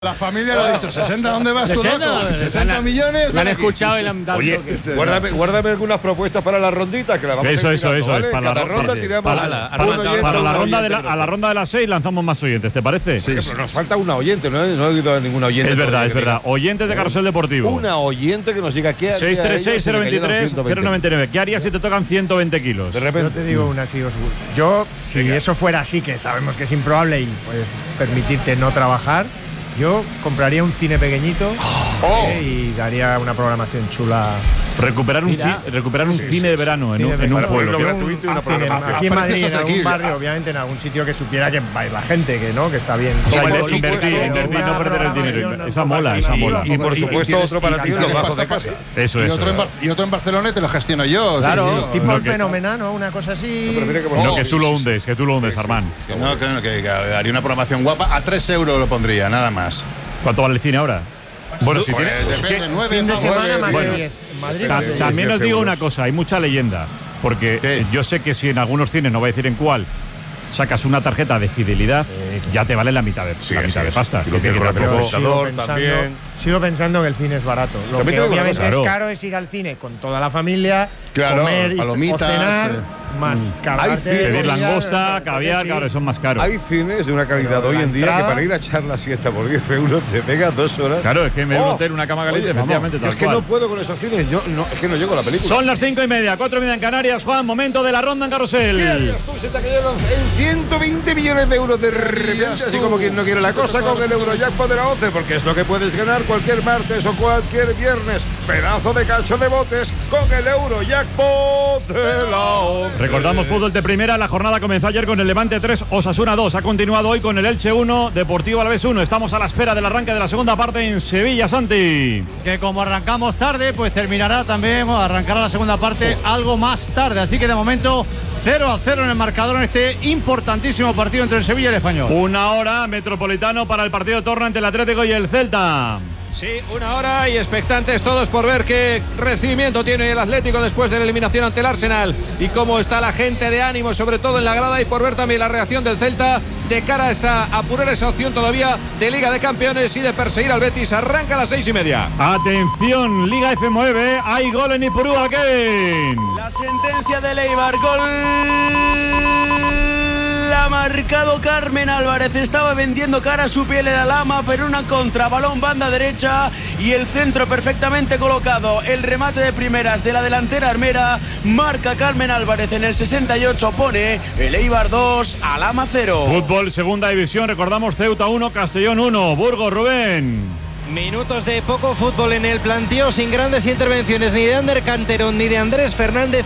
La familia lo ha dicho, 60, ¿dónde vas tú, loco? 60 millones. Me han escuchado y le han dado. Oye, guárdame algunas propuestas para la rondita, que la vamos a ir tirando, ¿vale? Para Cada la ronda tiramos a la ronda de las 6 lanzamos más oyentes, ¿te parece? Sí, pero nos falta una oyente, no he oído a ninguna oyente. Es verdad. Oyentes de Carrusel Deportivo. Una oyente que nos diga qué haría 636-023-099. ¿Qué harías si te tocan 120 kilos? De repente. Yo te digo una, si eso fuera así, que sabemos que es improbable y puedes permitirte no trabajar, yo compraría un cine pequeñito y daría una programación chula. Recuperar un cine de verano en un pueblo. Gratuito y una programación. Aquí en Madrid, en algún barrio, obviamente, en algún sitio que supiera que va a ir la gente, que está bien. O sea, invertir, no perder el dinero. Esa mola. Y por supuesto, otro para ti, los bajos de casa. Eso es. Y otro en Barcelona y te lo gestiono yo. Claro, tipo el Fenómeno, ¿no? Una cosa así. No, que tú lo hundes, Armand. Que haría una programación guapa. A 3 euros lo pondría, nada más. ¿Cuánto vale el cine ahora? Bueno, si tiene. Depende, 9, Fin de semana más bueno, de 10. Madrid, también os digo una cosa, hay mucha leyenda. Porque yo sé que si en algunos cines, no voy a decir en cuál, sacas una tarjeta de fidelidad, ya te vale la mitad de pasta. Sigo pensando que el cine es barato. Lo que obviamente es caro es ir al cine con toda la familia, comer palomitas, o cenar, más pedir langosta, caviar, claro, son más caros. Hay cines de una calidad hoy en día que para ir a echar la siesta por 10 euros te pegas 2 horas. Claro, es que me voy a meter una cama caliente, efectivamente. Es que no puedo con esos cines, es que no llego a la película. Son las 5:30, 4:30 en Canarias, Juan, momento de la ronda en Carrusel. ¿Qué harías tú si te cayeron en 120 millones de euros de repente, así como quien no quiere la cosa, con el Eurojackpot de la 11? Porque es lo que puedes ganar cualquier martes o cualquier viernes. Pedazo de cacho de botes con el Eurojackpot de la 11. Recordamos fútbol de primera, la jornada comenzó ayer con el Levante 3, Osasuna 2, ha continuado hoy con el Elche 1, Deportivo Alavés 1. Estamos a la espera del arranque de la segunda parte en Sevilla, Santi. Que como arrancamos tarde, pues terminará también, arrancará la segunda parte algo más tarde. Así que de momento 0-0 en el marcador en este importantísimo partido entre el Sevilla y el Español. 1 hora Metropolitano para el partido de torno entre el Atlético y el Celta. Sí, 1 hora y expectantes todos por ver qué recibimiento tiene el Atlético después de la eliminación ante el Arsenal y cómo está la gente de ánimo, sobre todo en la grada, y por ver también la reacción del Celta de cara a apurar esa opción todavía de Liga de Campeones y de perseguir al Betis. Arranca a las 6:30. Atención, Liga F9, hay gol en Ipurúa, Kevin. La sentencia de Eibar, gol. Ha marcado Carmen Álvarez, estaba vendiendo cara a su piel en la lama, pero una contra, balón banda derecha y el centro perfectamente colocado, el remate de primeras de la delantera armera, marca Carmen Álvarez en el 68, pone el Eibar 2, Alhama 0. Fútbol segunda división, recordamos Ceuta 1, Castellón 1, Burgos, Rubén. Minutos de poco fútbol en el planteo, sin grandes intervenciones ni de Ander Canterón ni de Andrés Fernández.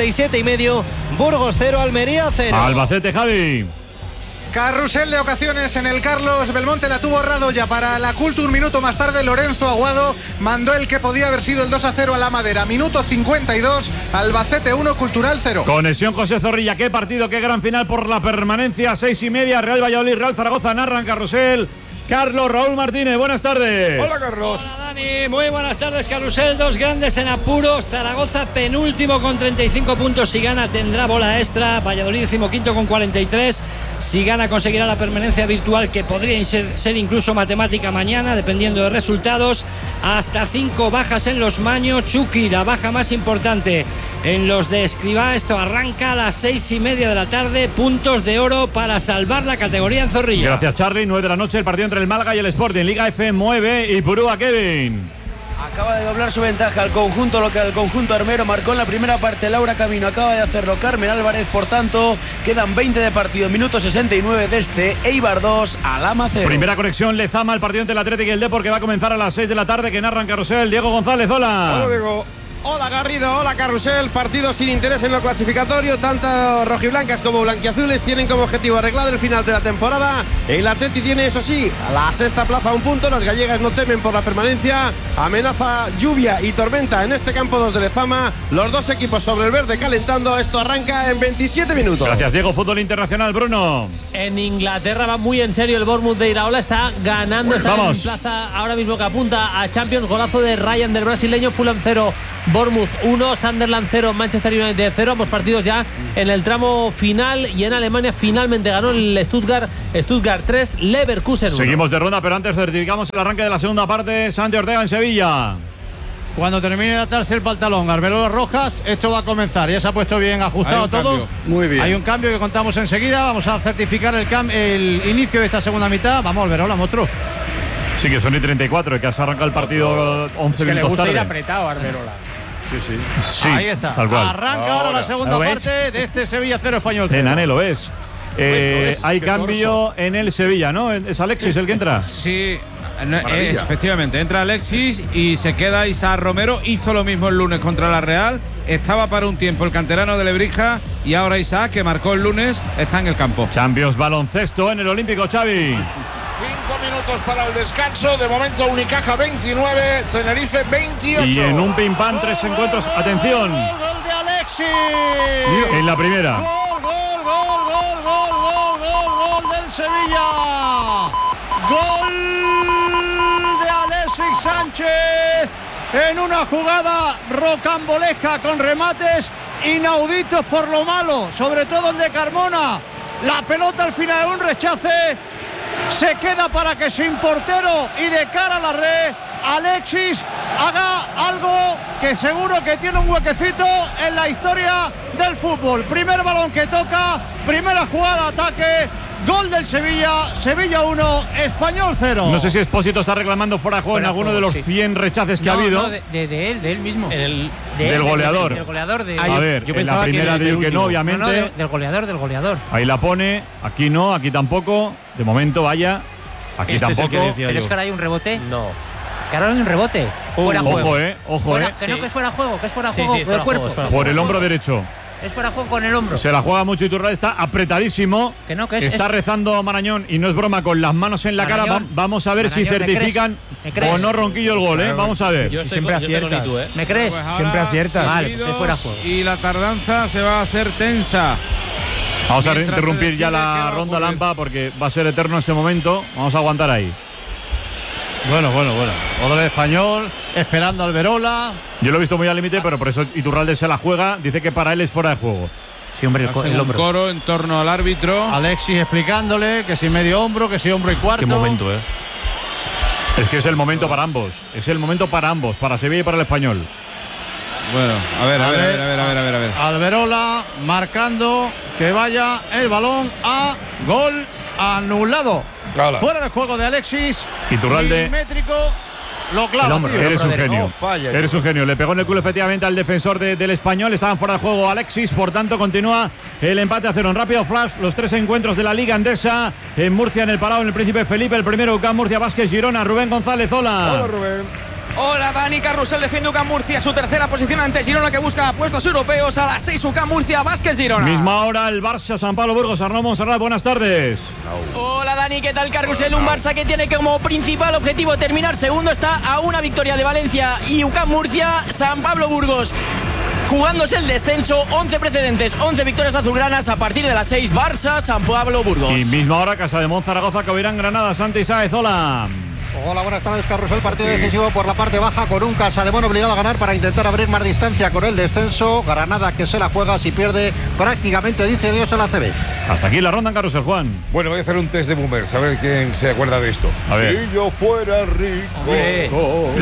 57,5, Burgos 0, Almería 0. Albacete, Javi. Carrusel de ocasiones en el Carlos Belmonte, la tuvo Radoya para la Cultura. Un minuto más tarde Lorenzo Aguado mandó el que podía haber sido el 2-0 a la Madera. Minuto 52, Albacete 1, Cultural 0. Conexión José Zorrilla, qué partido, qué gran final por la permanencia. 6:30, Real Valladolid, Real Zaragoza, narran Carrusel. Carlos Raúl Martínez, buenas tardes. Hola, Carlos. Hola, Dani, muy buenas tardes. Carrusel, dos grandes en apuros. Zaragoza penúltimo con 35 puntos. Si gana tendrá bola extra. Valladolid 15º con 43. Si gana conseguirá la permanencia virtual, que podría ser incluso matemática mañana, dependiendo de resultados. Hasta 5 bajas en los Maño. Chucky, la baja más importante en los de Escribá. Esto arranca a las 6:30 de la tarde. Puntos de oro para salvar la categoría en Zorrilla. Gracias, Charly. 9 de la noche, el partido entre el Málaga y el Sporting. Liga F9 y Purúa, Kevin. Acaba de doblar su ventaja al conjunto local, el conjunto armero. Marcó en la primera parte Laura Camino, acaba de hacerlo Carmen Álvarez. Por tanto, quedan 20 de partido, minuto 69 de este Eibar 2, Alhama 0. Primera conexión Lezama, el partido entre el Atlético y el Depor, que va a comenzar a las 6 de la tarde, que narran Carrusel. Diego González, hola. Hola, Diego. Hola Garrido, hola Carrusel. Partido sin interés en lo clasificatorio. Tanto rojiblancas como blanquiazules tienen como objetivo arreglar el final de la temporada. El Atleti tiene, eso sí, a la sexta plaza a un punto. Las gallegas no temen por la permanencia. Amenaza lluvia y tormenta en este campo 2 de Lezama. Los dos equipos sobre el verde calentando. Esto arranca en 27 minutos. Gracias, Diego. Fútbol internacional, Bruno. En Inglaterra va muy en serio el Bournemouth de Iraola, está ganando, está en plaza ahora mismo que apunta a Champions. Golazo de Ryan del brasileño. Fulham 0, Bournemouth 1, Sunderland 0, Manchester United 0. Ambos partidos ya en el tramo final. Y en Alemania finalmente ganó el Stuttgart 3, Leverkusen 1. Seguimos de ronda, pero antes certificamos el arranque de la segunda parte. Santi Ortega en Sevilla. Cuando termine de atarse el pantalón Arbeloa Rojas, esto va a comenzar. Ya se ha puesto bien ajustado todo. Muy bien. Hay un cambio que contamos enseguida. Vamos a certificar el inicio de esta segunda mitad. Vamos, Arbeloa, monstruo. Sí, que son y 34, que se ha arrancado el partido 11 que minutos le gusta tarde. ir apretado a Arbeloa. Sí, ahí está. Tal cual. Arranca ahora la segunda parte de este Sevilla 0 Español 0. Nane, lo es. Hay cambio en el Sevilla, ¿no? ¿Es Alexis el que entra? Sí. Efectivamente, entra Alexis y se queda Isaac Romero. Hizo lo mismo el lunes contra la Real. Estaba para un tiempo el canterano de Lebrija y ahora Isaac, que marcó el lunes, está en el campo. Champions baloncesto en el Olímpico, Xavi. 5 minutos para el descanso. De momento Unicaja 29, Tenerife 28. Y en un pim pam 3 encuentros. Atención. Gol de Alexis. En la primera. Gol del Sevilla. Gol de Alexis Sánchez en una jugada rocambolesca con remates inauditos por lo malo, sobre todo el de Carmona. La pelota al final de un rechace se queda para que sin portero y de cara a la red Alexis haga algo que seguro que tiene un huequecito en la historia del fútbol. Primer balón que toca, primera jugada de ataque. Gol del Sevilla, Sevilla 1, Español 0. No sé si Expósito está reclamando fuera de juego en alguno de los 100 rechaces que ha habido. No, de él mismo. Del goleador. Del goleador. A ver, en la primera digo que no, obviamente. Del goleador. Ahí la pone, aquí no, aquí tampoco. De momento, vaya. Aquí tampoco. ¿Pero es que ahora hay un rebote? No. Que ahora hay un rebote. Fuera Ojo, juego. Ojo, Que no, que es fuera juego, del cuerpo. Por el hombro derecho. Es fuera juego con el hombro. Se la juega mucho Iturralde, está apretadísimo. Está rezando Marañón y no es broma, con las manos en la cara. Vamos a ver si certifican o no Ronquillo el gol, ¿eh? Vamos a ver. Siempre aciertas. ¿Me crees? Pues Siempre aciertas. Vale, pues fuera juego. Y la tardanza se va a hacer tensa. Vamos a interrumpir ya la ronda Lampa porque va a ser eterno este momento. Vamos a aguantar ahí. Bueno. Jugador español, esperando al Verola. Yo lo he visto muy al límite, pero por eso Iturralde se la juega. Dice que para él es fuera de juego. Sí, hombre, el hombro. Coro en torno al árbitro. Alexis explicándole que si medio hombro, que si hombro y cuarto. Qué momento, Es que es el momento para ambos. Es el momento para ambos, para Sevilla y para el Español. Bueno, a ver. Alberola marcando que vaya el balón a gol anulado. Claro. Fuera del juego de Alexis. Iturralde. Milimétrico. Lo clava, tío. Eres un genio. No falla, Eres un genio. Le pegó en el culo efectivamente al defensor del Español. Estaban fuera de juego Alexis. Por tanto, continúa el empate a 0. En rápido flash, los 3 encuentros de la Liga Endesa. En Murcia, en el Palau, en el Príncipe Felipe. El primero, UCAM Murcia, Vázquez Girona. Rubén González, hola. Hola, Rubén. Hola Dani, Carrusel defiende UCAM Murcia, su tercera posición ante Girona que busca puestos europeos. A las 6 UCAM Murcia, Vázquez Girona. Misma hora el Barça, San Pablo Burgos, Arnaud Montserrat, buenas tardes. Hola Dani, ¿qué tal Carrusel? Un Barça que tiene como principal objetivo terminar segundo, está a una victoria de Valencia y UCAM Murcia, San Pablo Burgos. Jugándose el descenso, 11 precedentes, 11 victorias azulgranas a partir de las 6, Barça, San Pablo Burgos. Y misma hora, Casa de Zaragoza, Covirán, Granada, Santi Sáez, hola. Hola, buenas tardes, Carrusel. Partido decisivo por la parte baja con un Casademón obligado a ganar para intentar abrir más distancia con el descenso. Granada que se la juega, si pierde prácticamente dice adiós a la CB. Hasta aquí la ronda en Carrusel, Juan. Bueno, voy a hacer un test de boomers, a ver quién se acuerda de esto. A ver. Si yo fuera rico.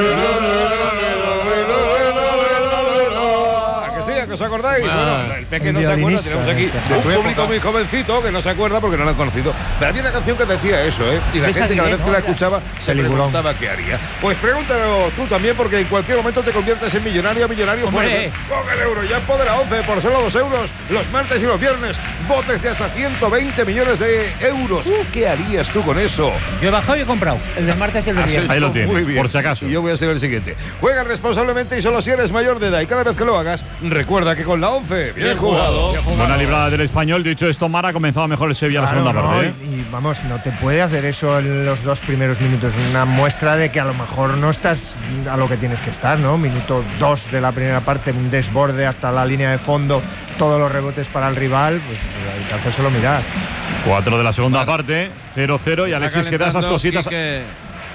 ¿Os acordáis? Bueno, el Peque no se acuerda, tenemos aquí un público muy jovencito que no se acuerda porque no lo han conocido. Pero había una canción que decía eso, ¿eh? Y la gente cada vez que la escuchaba se preguntaba qué haría. Pues pregúntalo tú también, porque en cualquier momento te conviertes en millonario fuerte. Con el Eurojackpot de la 11 por solo 2 euros los martes y los viernes. Botes de hasta 120 millones de euros. ¿Qué harías tú con eso? Yo he bajado y he comprado el del martes y el del viernes. Ahí lo tienes, muy bien, por si acaso. Y yo voy a ser el siguiente. Juega responsablemente y solo si eres mayor de edad. Y cada vez que lo hagas, recuerda que con la 11, bien jugado. Buena librada del Español. Dicho esto, Mara ha comenzado mejor el Sevilla la segunda parte. Y vamos, no te puede hacer eso en los 2 primeros minutos. Una muestra de que a lo mejor no estás a lo que tienes que estar, ¿no? Minuto 2 de la primera parte, un desborde hasta la línea de fondo, todos los rebotes para el rival, pues hay que hacérselo mirar. 4 de la segunda parte, 0-0 y Alexis que da esas cositas.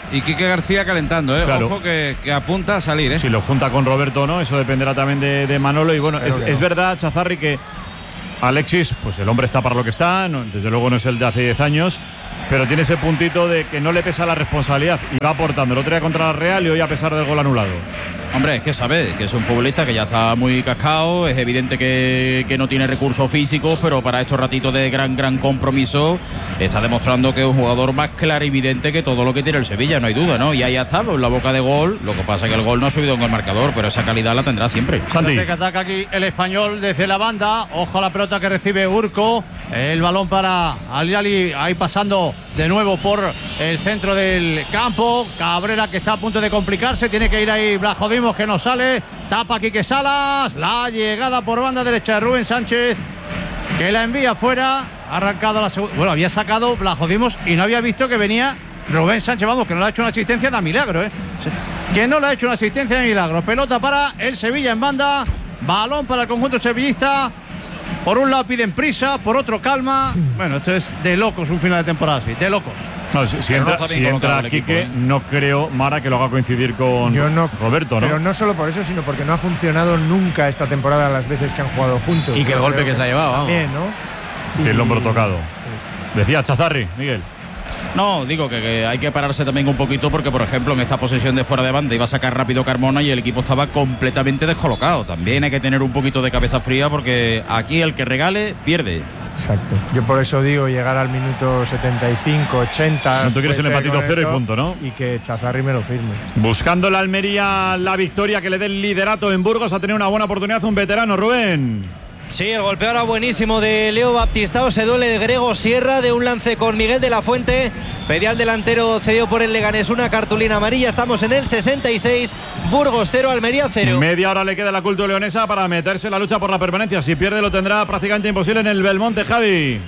Y Quique García calentando, ¿eh? Claro. Ojo que apunta a salir, ¿eh? Si lo junta con Roberto o no, eso dependerá también de Manolo. Y bueno, es verdad, Chazarri, que Alexis, pues el hombre está para lo que está, desde luego no es el de hace 10 años, pero tiene ese puntito de que no le pesa la responsabilidad y va aportando. El otro día contra la Real y hoy a pesar del gol anulado. Hombre, es que sabe que es un futbolista que ya está muy cascado, es evidente que no tiene recursos físicos, pero para estos ratitos de gran compromiso está demostrando que es un jugador más clarividente que todo lo que tiene el Sevilla, no hay duda, ¿no? Y ahí ha estado en la boca de gol, lo que pasa es que el gol no ha subido en el marcador, pero esa calidad la tendrá siempre. Santi. Que ataca aquí el Español desde la banda, ojo a la pelota que recibe Urco, el balón para Aliali, ahí pasando de nuevo por el centro del campo, Cabrera que está a punto de complicarse, tiene que ir ahí Blajodimos que no sale, tapa Quique Salas, la llegada por banda derecha de Rubén Sánchez que la envía fuera, ha arrancado la segunda, bueno, había sacado Blajodimos y no había visto que venía Rubén Sánchez, vamos, que no le ha hecho una asistencia de milagro, que no le ha hecho una asistencia de milagro. Pelota para el Sevilla en banda, balón para el conjunto sevillista. Por un lado piden prisa, por otro calma. Bueno, esto es de locos un final de temporada así, de locos. No, si entra Quique, no creo, Mara, que lo haga coincidir con Roberto, ¿no? Pero no solo por eso, sino porque no ha funcionado nunca esta temporada las veces que han jugado juntos. Y que el golpe que se ha llevado, también, ¿no? Que el hombro tocado. Sí. Decía Chazarri, Miguel. No, digo que hay que pararse también un poquito porque, por ejemplo, en esta posesión de fuera de banda iba a sacar rápido Carmona y el equipo estaba completamente descolocado. También hay que tener un poquito de cabeza fría porque aquí el que regale pierde. Exacto. Yo por eso digo llegar al minuto 75, 80. No, tú quieres el empatito cero y punto, ¿no? Y que Chazarri me lo firme. Buscando la Almería la victoria que le dé el liderato en Burgos, ha tenido una buena oportunidad un veterano, Rubén. Sí, el golpe ahora buenísimo de Leo Baptistao, se duele de Grego Sierra de un lance con Miguel de la Fuente, pedía al delantero cedido por el Leganés una cartulina amarilla. Estamos en el 66, Burgos 0, Almería 0. Media hora le queda a la Culto Leonesa para meterse en la lucha por la permanencia. Si pierde lo tendrá prácticamente imposible en el Belmonte, Javi.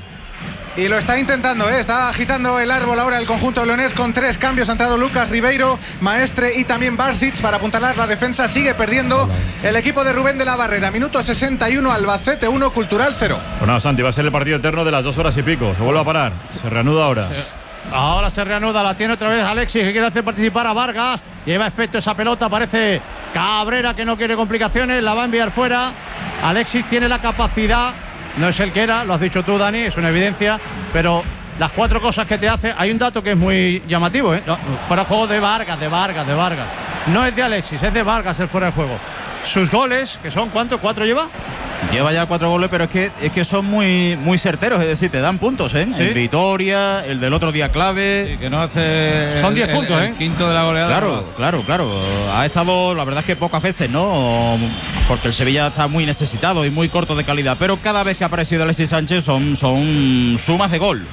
Y lo está intentando, está agitando el árbol ahora el conjunto leonés con 3 cambios. Ha entrado Lucas Ribeiro, Maestre y también Barsic para apuntalar la defensa. Sigue perdiendo el equipo de Rubén de la Barrera. Minuto 61, Albacete 1, Cultural 0. Pues nada, Santi, va a ser el partido eterno de las 2 horas y pico. Se vuelve a parar, se reanuda ahora. Ahora se reanuda, la tiene otra vez Alexis, que quiere hacer participar a Vargas. Lleva efecto esa pelota, parece Cabrera que no quiere complicaciones, la va a enviar fuera. Alexis tiene la capacidad, no es el que era, lo has dicho tú, Dani, es una evidencia, pero las 4 cosas que te hace, hay un dato que es muy llamativo, no, fuera de juego de Vargas. No es de Alexis, es de Vargas el fuera de juego. Sus goles, que son ¿cuántos? ¿4 lleva? Lleva ya 4 goles, pero es que son muy certeros, es decir, te dan puntos, ¿eh? ¿Sí? En Vitoria, el del otro día clave. Sí, que no hace. Son 10 puntos, el quinto de la goleada. Claro. Ha estado, la verdad es que pocas veces, ¿no? Porque el Sevilla está muy necesitado y muy corto de calidad, pero cada vez que ha aparecido Alexis Sánchez son sumas de gol.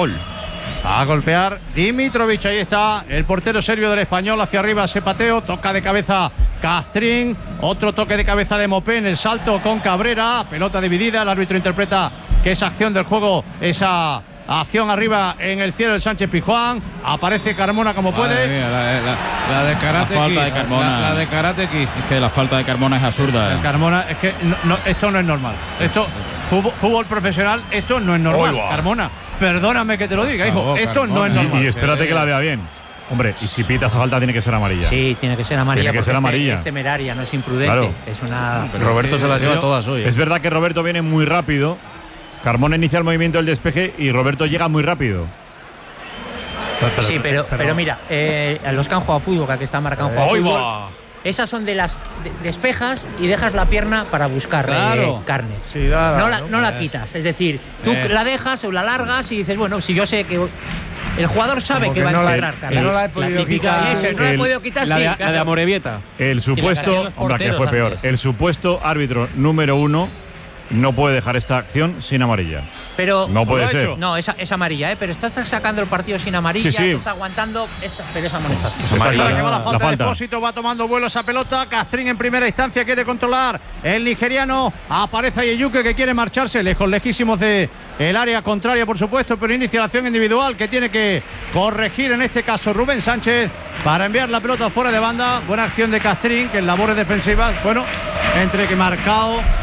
A golpear Dimitrovic, ahí está el portero serbio del Español, hacia arriba ese pateo, toca de cabeza Castrín, otro toque de cabeza de Mopé en el salto con Cabrera, pelota dividida, el árbitro interpreta que esa acción del juego, esa acción arriba en el cielo del Sánchez Pizjuán, aparece Carmona como puede. Mía, la de Karate la falta Kid, de Carmona. La de Karate Kid. Es que la falta de Carmona es absurda. El Carmona, es que esto no es normal. Esto, fútbol profesional, esto no es normal. Carmona, perdóname que te lo diga, hijo, esto no es normal. Y espérate que la vea bien. Hombre, y si pita esa falta tiene que ser amarilla. Sí, tiene que ser amarilla. Tiene que ser amarilla. Es temeraria, no es imprudente. Claro. Es una. Roberto se las lleva todas hoy. Es verdad que Roberto viene muy rápido. Carmona inicia el movimiento del despeje y Roberto llega muy rápido. Sí, pero mira, los que han jugado fútbol, que aquí está marcado fútbol. Esas son de las despejas y dejas la pierna para buscar carne. Sí, no la quitas. Es decir, tú la dejas o la largas y dices, bueno, si yo sé que el jugador sabe que va a encontrar carne. No la he podido quitar. No la he podido quitar, sí. La de Amorebieta. El supuesto, hombre, que fue peor. El supuesto árbitro número 1 no puede dejar esta acción sin amarilla. Pero no puede ser. No, es amarilla, pero está sacando el partido sin amarilla, sí. Está aguantando, pero es amonestación. La falta de depósito, va tomando vuelo esa pelota. Castrín en primera instancia quiere controlar. El nigeriano, aparece Ayeyuke que quiere marcharse lejísimos de el área contraria, por supuesto, pero inicia la acción individual que tiene que corregir en este caso Rubén Sánchez para enviar la pelota fuera de banda. Buena acción de Castrín, que en labores defensivas, bueno, entre que marcado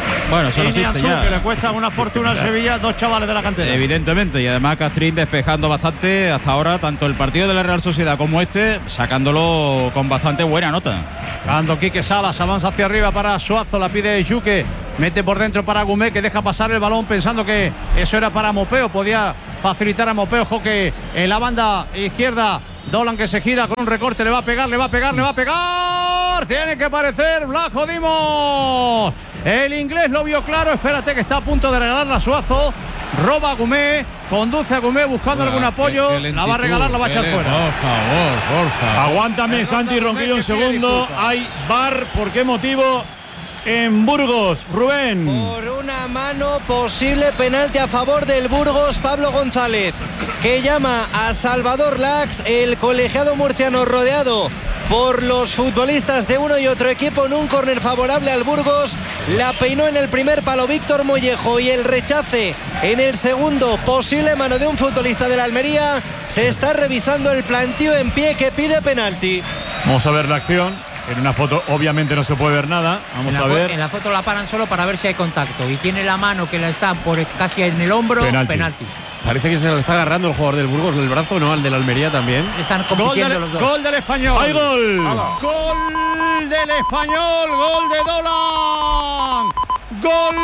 Bueno, eso no y existe Nianzú, ya. que le cuesta una fortuna al Sevilla, 2 chavales de la cantera. Evidentemente, y además Castrín despejando bastante hasta ahora, tanto el partido de la Real Sociedad como este, sacándolo con bastante buena nota. Cuando Quique Salas avanza hacia arriba para Suazo, la pide Yuque, mete por dentro para Gumé, que deja pasar el balón pensando que eso era para Mopeo, podía facilitar a Mopeo. Ojo que en la banda izquierda Dolan, que se gira con un recorte, le va a pegar, tiene que aparecer Blajo Dimos. El inglés lo vio claro, espérate que está a punto de regalarla a Suazo, roba a Gumé, conduce a Gumé buscando algún apoyo, la va a regalar, la va a echar fuera. Por favor. Aguántame, Santi Ronquillo, un segundo. Hay VAR, ¿por qué motivo? En Burgos, Rubén. Por una mano, posible penalti a favor del Burgos, Pablo González, que llama a Salvador Lax, el colegiado murciano rodeado por los futbolistas de uno y otro equipo en un córner favorable al Burgos. La peinó en el primer palo Víctor Mollejo y el rechace en el segundo, posible mano de un futbolista de la Almería. Se está revisando el plantío en pie que pide penalti. Vamos a ver la acción. En una foto obviamente no se puede ver nada. Vamos a ver. En la foto la paran solo para ver si hay contacto. Y tiene la mano que la está por casi en el hombro. Penalti. Parece que se la está agarrando el jugador del Burgos del brazo, ¿no? Al del Almería también. Están compitiendo los dos. Gol del Español. ¡Hay gol! Gol del Español, gol de Dolan. Gol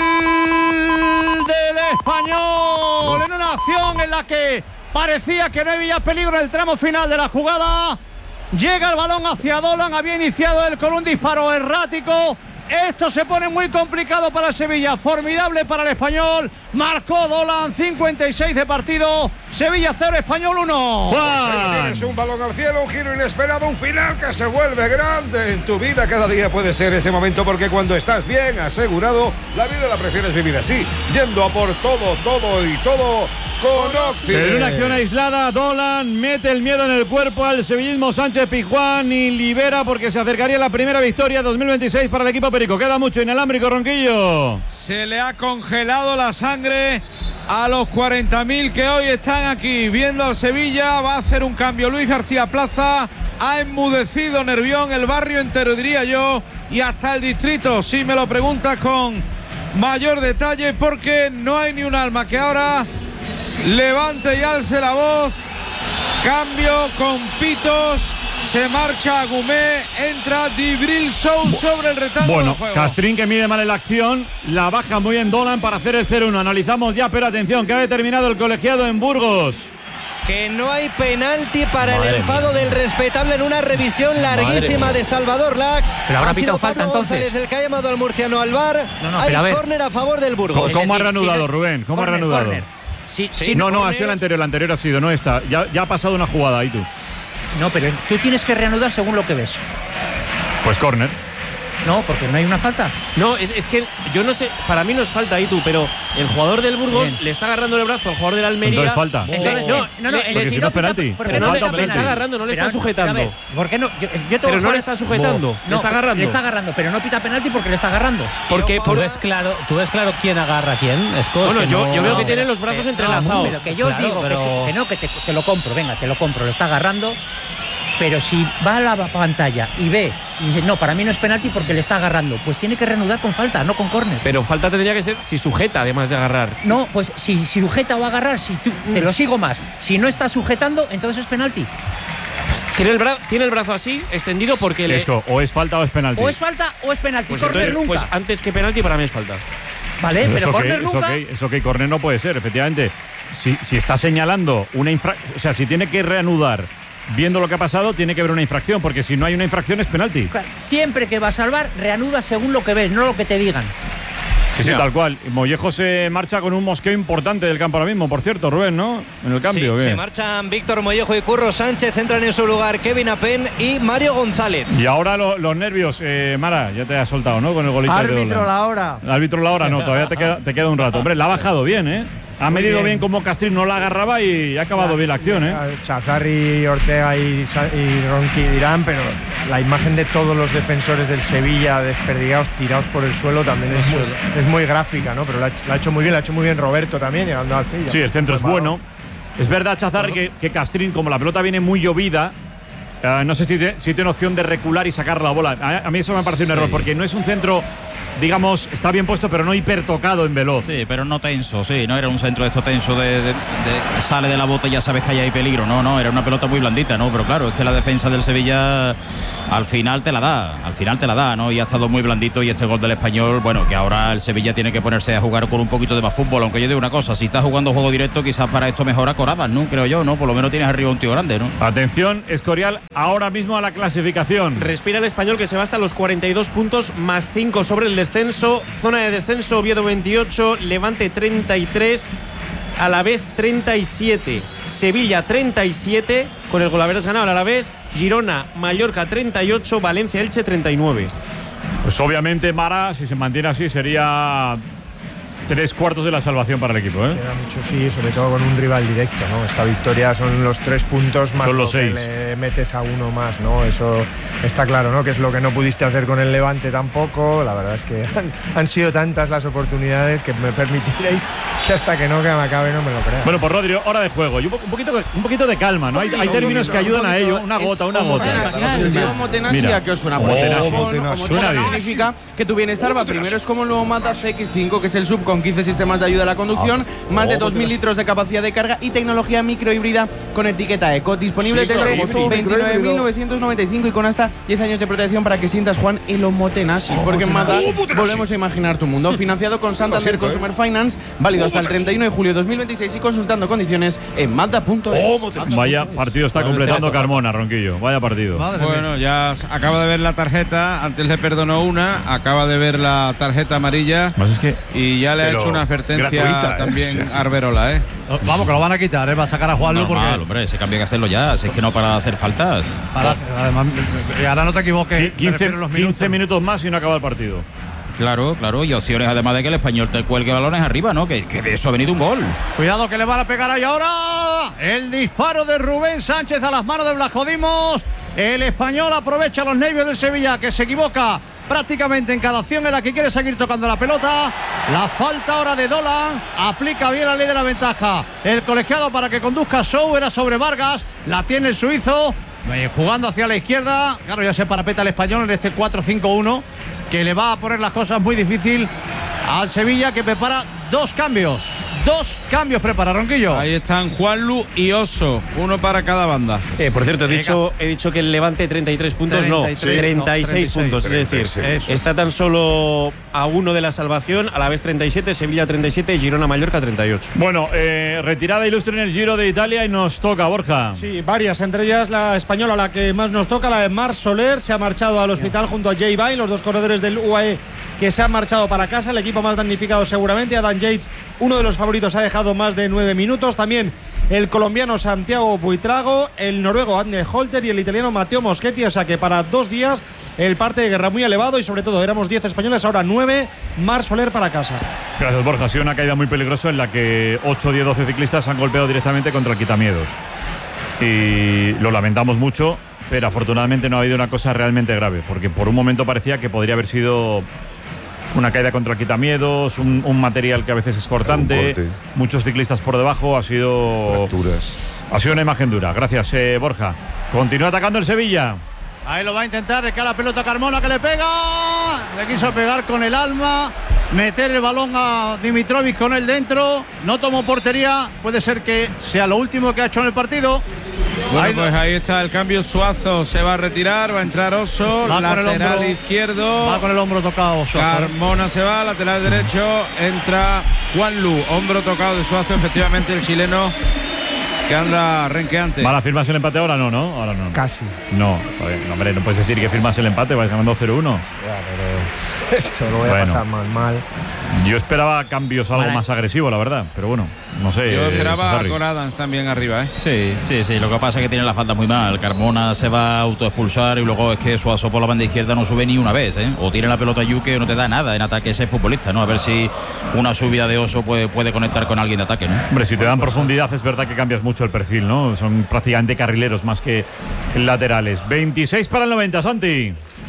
del Español. En una acción en la que parecía que no había peligro en el tramo final de la jugada. Llega el balón hacia Dolan, había iniciado él con un disparo errático. Esto se pone muy complicado para el Sevilla, formidable para el Español. Marcó Dolan, 56 de partido. Sevilla 0, Español 1. Tienes un balón al cielo, un giro inesperado, un final que se vuelve grande en tu vida. Cada día puede ser ese momento, porque cuando estás bien asegurado, la vida la prefieres vivir así, yendo a por todo con Occident. En una acción aislada, Dolan mete el miedo en el cuerpo al sevillismo Sánchez Pizjuán y libera, porque se acercaría la primera victoria 2026 para el equipo perico. Queda mucho inalámbrico, Ronquillo. Se le ha congelado la sangre a los 40.000 que hoy están aquí viendo al Sevilla. Va a hacer un cambio Luis García Plaza. Ha enmudecido Nervión, el barrio entero, diría yo, y hasta el distrito, si me lo preguntas con mayor detalle, porque no hay ni un alma que ahora levante y alce la voz. Cambio con pitos. Se marcha Gumé, entra Dibril Sow sobre el rectángulo del juego. Castrín, que mide mal en la acción, la baja muy en Dolan para hacer el 0-1. Analizamos ya, pero atención, que ha determinado el colegiado en Burgos. Que no hay penalti para el enfado del respetable en una revisión larguísima de Salvador Lax. Pero habrá pitado falta entonces. González, el que ha llamado al murciano al VAR. Hay córner a favor del Burgos. ¿Cómo ha reanudado, Rubén? ¿Cómo ha reanudado? Sí, no, ha sido el anterior ha sido, no esta. Ya ha pasado una jugada ahí tú. No, pero tú tienes que reanudar según lo que ves. Pues córner. No, porque no hay una falta. No, es que yo no sé, para mí no es falta ahí tú, pero el jugador del Burgos le está agarrando el brazo al jugador del Almería. Entonces falta. Entonces, porque si no es penalti. Pero no le está agarrando, no le está sujetando. ¿Por qué no? Pero no le está sujetando, le está agarrando. Le está agarrando, pero no pita penalti porque le está agarrando. Porque ¿Tú ves claro quién agarra a quién? Bueno, yo veo que tienen los brazos entrelazados. Pero que yo os digo que te lo compro, venga, te lo compro, le está agarrando. Pero si va a la pantalla y ve y dice, no, para mí no es penalti porque le está agarrando, pues tiene que reanudar con falta, no con córner. Pero falta tendría que ser si sujeta, además de agarrar. No, pues si sujeta o agarrar, si tú, te lo sigo más. Si no está sujetando, entonces es penalti. Tiene el brazo así, extendido, porque o es falta o es penalti. O es falta o es penalti. Pues córner nunca. Pues antes que penalti para mí es falta. Vale, pero córner nunca. Es ok, córner no puede ser, efectivamente. Si está señalando una infracción, o sea, si tiene que reanudar viendo lo que ha pasado, tiene que haber una infracción, porque si no hay una infracción es penalti. Siempre que va a salvar, reanuda según lo que ves, no lo que te digan. Sí, tal cual. Mollejo se marcha con un mosqueo importante del campo ahora mismo, por cierto, Rubén, ¿no? En el cambio. Sí, se marchan Víctor Mollejo y Curro Sánchez, entran en su lugar Kevin Apen y Mario González. Y ahora los nervios, Mara, ya te has soltado, ¿no? Con el golito. Árbitro la hora. Árbitro la hora, no, todavía te queda un rato. Hombre, la ha bajado bien, ¿eh? Ha medido bien como Castrín no la agarraba y ha acabado bien la acción, ¿eh? Chazarri, Ortega y Ronqui dirán, pero la imagen de todos los defensores del Sevilla desperdigados, tirados por el suelo, también es muy gráfica, ¿no? Pero la ha hecho muy bien Roberto también, llegando al Sevilla. Sí, el centro es bueno. Es verdad, Chazarri, que Castrín, como la pelota viene muy llovida, no sé si tiene opción de recular y sacar la bola. A mí eso me parece un error, porque no es un centro digamos, está bien puesto, pero no hipertocado en veloz. Sí, pero no tenso, sí, no era un centro de esto tenso de sale de la bota y ya sabes que ahí hay peligro, no, era una pelota muy blandita, ¿no? Pero claro, es que la defensa del Sevilla al final te la da, ¿no? Y ha estado muy blandito, y este gol del Español, bueno, que ahora el Sevilla tiene que ponerse a jugar con un poquito de más fútbol, aunque yo digo una cosa, si estás jugando juego directo, quizás para esto mejora Corabas, ¿no? Creo yo, ¿no? Por lo menos tienes arriba un tío grande, ¿no? Atención, Escorial, ahora mismo a la clasificación. Respira el Español, que se va hasta los 42 puntos más 5 sobre el descenso. Zona de descenso, Oviedo 28, Levante 33, Alavés 37, Sevilla 37, con el golaveras ganado el Alavés, Girona, Mallorca 38, Valencia, Elche 39. Pues obviamente, Mara, si se mantiene así, sería 3/4 de la salvación para el equipo, ¿eh? Queda mucho, sí, sobre todo con un rival directo, ¿no? Esta victoria son los 3 puntos más, son los 6. Le metes a uno más, ¿no? Eso está claro, ¿no? Que es lo que no pudiste hacer con el Levante tampoco. La verdad es que han sido tantas las oportunidades que me permitiréis que hasta que no me acabe no me lo crea. Bueno, pues Rodrigo, hora de juego y un poquito de calma, ¿no? Hay términos que ayudan a ello. Una gota. Mira, ¿qué os suena? Suena bien. Significa que tu bienestar va primero. Es como el nuevo Mazda CX-5, que es el sub con 15 sistemas de ayuda a la conducción, más de 2.000 litros de capacidad de carga y tecnología microhíbrida con etiqueta Eco. Disponible desde 29.995 y con hasta 10 años de protección para que sientas, Juan, el Omotenasis. Porque en Mazda volvemos a imaginar tu mundo. Financiado con Santander Consumer Finance, válido hasta el 31 de julio de 2026 y consultando condiciones en Mazda.es. Vaya partido está completando Carmona, Ronquillo. Vaya partido. Bueno, ya acaba de ver la tarjeta, antes le perdonó una, acaba de ver la tarjeta amarilla y ya le ha hecho una advertencia también Arberola, ¿eh? Vamos, que lo van a quitar, ¿eh? Va a sacar a Juanlu porque… hombre, ese cambio hay que hacerlo ya, si es que no para hacer faltas. Además, ahora no te equivoques. 15 minutos más y no acaba el partido. Claro, y opciones además de que el Español te cuelgue balones arriba, ¿no? Que de eso ha venido un gol. Cuidado que le van a pegar ahí ahora. El disparo de Rubén Sánchez a las manos de Blasco Dimos. El Español aprovecha los nervios del Sevilla, que se equivoca prácticamente en cada acción en la que quiere seguir tocando la pelota. La falta ahora de Dolan, aplica bien la ley de la ventaja el colegiado para que conduzca Sou, era sobre Vargas, la tiene el suizo, jugando hacia la izquierda. Claro, ya se parapeta el Español en este 4-5-1 que le va a poner las cosas muy difícil al Sevilla, que prepara 2 cambios. 2 cambios prepara Ronquillo. Ahí están Juanlu y Oso, uno para cada banda. Por cierto, he dicho que el Levante 33 puntos, 36 puntos. Es decir, está tan solo a 1 de la salvación, a la vez 37, Sevilla 37, Girona Mallorca 38. Bueno, retirada ilustre en el Giro de Italia y nos toca, Borja. Sí, varias, entre ellas la española, la que más nos toca, la de Marc Soler. Se ha marchado al hospital junto a Jay Vine, los 2 corredores del UAE que se han marchado para casa. El equipo más damnificado seguramente, Adam Yates, uno de los favoritos, ha dejado más de 9 minutos. También el colombiano Santiago Buitrago, el noruego Adne Holter y el italiano Matteo Moschetti. O sea que para 2 días el parte de guerra muy elevado y sobre todo éramos 10 españoles, ahora 9. Marc Soler para casa. Gracias, Borja. Ha sido una caída muy peligrosa en la que 8, 10, 12 ciclistas han golpeado directamente contra el quitamiedos. Y lo lamentamos mucho, pero afortunadamente no ha habido una cosa realmente grave, porque por un momento parecía que podría haber sido una caída contra el quitamiedos, un material que a veces es cortante, muchos ciclistas por debajo, ha sido una imagen dura. Gracias, Borja. Continúa atacando el Sevilla. Ahí lo va a intentar, recae la pelota Carmona, que le pega. Le quiso pegar con el alma, meter el balón a Dimitrovic con él dentro. No tomó portería, puede ser que sea lo último que ha hecho en el partido. Bueno, pues ahí está el cambio. Suazo se va a retirar, va a entrar Oso, lateral izquierdo. Va con el hombro tocado Suazo. Carmona se va, lateral derecho, entra Juanlu, hombro tocado de Suazo, efectivamente el chileno que anda renqueante. ¿Va a firmarse el empate ahora? No, ¿no? Ahora no. Casi. No, hombre, no puedes decir que firmas el empate, vais ganando 0-1. Ya, pero esto lo voy a pasar mal. Yo esperaba cambios algo más agresivo, la verdad, pero bueno, no sé. Yo esperaba a Coradans también arriba, ¿eh? Sí, lo que pasa es que tiene la falta muy mal. Carmona se va a autoexpulsar y luego es que Suazo por la banda izquierda no sube ni una vez, ¿eh? O tiene la pelota Yuque o no te da nada en ataque ese futbolista, ¿no? A ver si una subida de Oso puede conectar con alguien de ataque, ¿no? Hombre, si te dan profundidad es verdad que cambias mucho el perfil, ¿no? Son prácticamente carrileros más que laterales. 26 para el 90, Santi.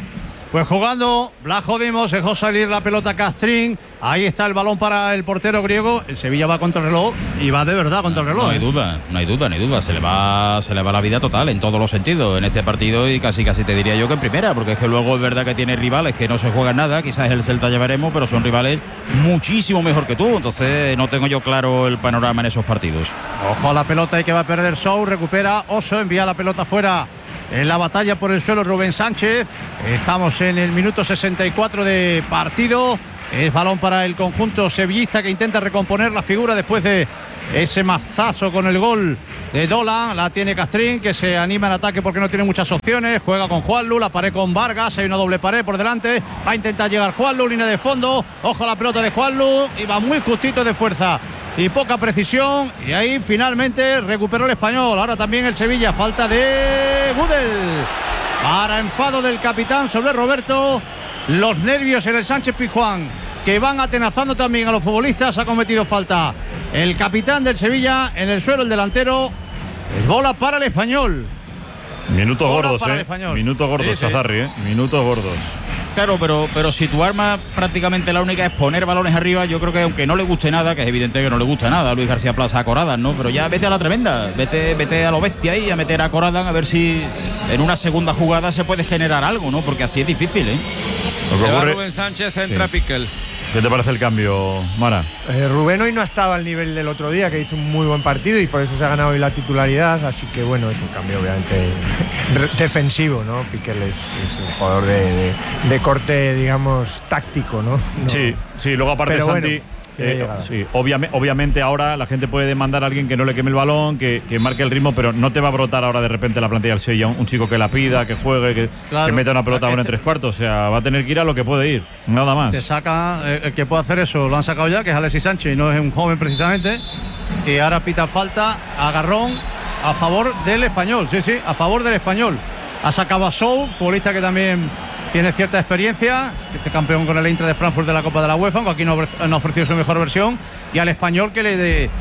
Pues jugando, Blajo Dimos dejó salir la pelota Castrín. Ahí está el balón para el portero griego. El Sevilla va contra el reloj y va de verdad contra el reloj. No hay duda. Se le va la vida total en todos los sentidos en este partido y casi te diría yo que en primera, porque es que luego es verdad que tiene rivales que no se juegan nada. Quizás el Celta ya veremos, pero son rivales muchísimo mejor que tú. Entonces no tengo yo claro el panorama en esos partidos. Ojo a la pelota y que va a perder Sou. Recupera Oso, envía la pelota fuera. En la batalla por el suelo Rubén Sánchez. Estamos en el minuto 64 de partido. Es balón para el conjunto sevillista que intenta recomponer la figura después de ese mazazo con el gol de Dolan. La tiene Castrín, que se anima en ataque porque no tiene muchas opciones. Juega con Juanlu, la pared con Vargas. Hay una doble pared por delante. Va a intentar llegar Juanlu, línea de fondo. Ojo a la pelota de Juanlu. Y va muy justito de fuerza y poca precisión, y ahí finalmente recuperó el Español. Ahora también el Sevilla, falta de Gudel para enfado del capitán sobre Roberto. Los nervios en el Sánchez Pizjuán, que van atenazando también a los futbolistas. Ha cometido falta el capitán del Sevilla en el suelo, el delantero. Es bola para el Español. Minutos bola gordos, para el Español. Minutos gordos, Chazarri, Minutos gordos. Claro, pero si tu arma prácticamente la única es poner balones arriba, yo creo que aunque no le guste nada, que es evidente que no le gusta nada a Luis García Plaza a Corradan, ¿no? Pero ya vete a la tremenda, vete a lo bestia ahí, a meter a Corradan, a ver si en una segunda jugada se puede generar algo, ¿no? Porque así es difícil, ¿eh? Se va Rubén Sánchez, entra Piquel. ¿Qué te parece el cambio, Mara? Rubén hoy no ha estado al nivel del otro día, que hizo un muy buen partido y por eso se ha ganado hoy la titularidad, así que bueno, es un cambio obviamente defensivo, ¿no? Piquel es un jugador de corte, digamos, táctico, ¿no? Sí, luego aparte pero Santi… Bueno, sí, obviamente ahora la gente puede demandar a alguien que no le queme el balón, que marque el ritmo, pero no te va a brotar ahora de repente la plantilla del Sevilla un chico que la pida, que juegue, que meta una pelota buena en 3/4. O sea, va a tener que ir a lo que puede ir, nada más. Te saca, el que puede hacer eso lo han sacado ya, que es Alexis Sánchez, y no es un joven precisamente. Y ahora pita falta, agarrón a favor del Español. Sí, a favor del Español. Ha sacado a Sou, futbolista que también tiene cierta experiencia, este campeón con el Eintracht de Frankfurt de la Copa de la UEFA, aunque aquí no ha ofrecido su mejor versión. Y al Español que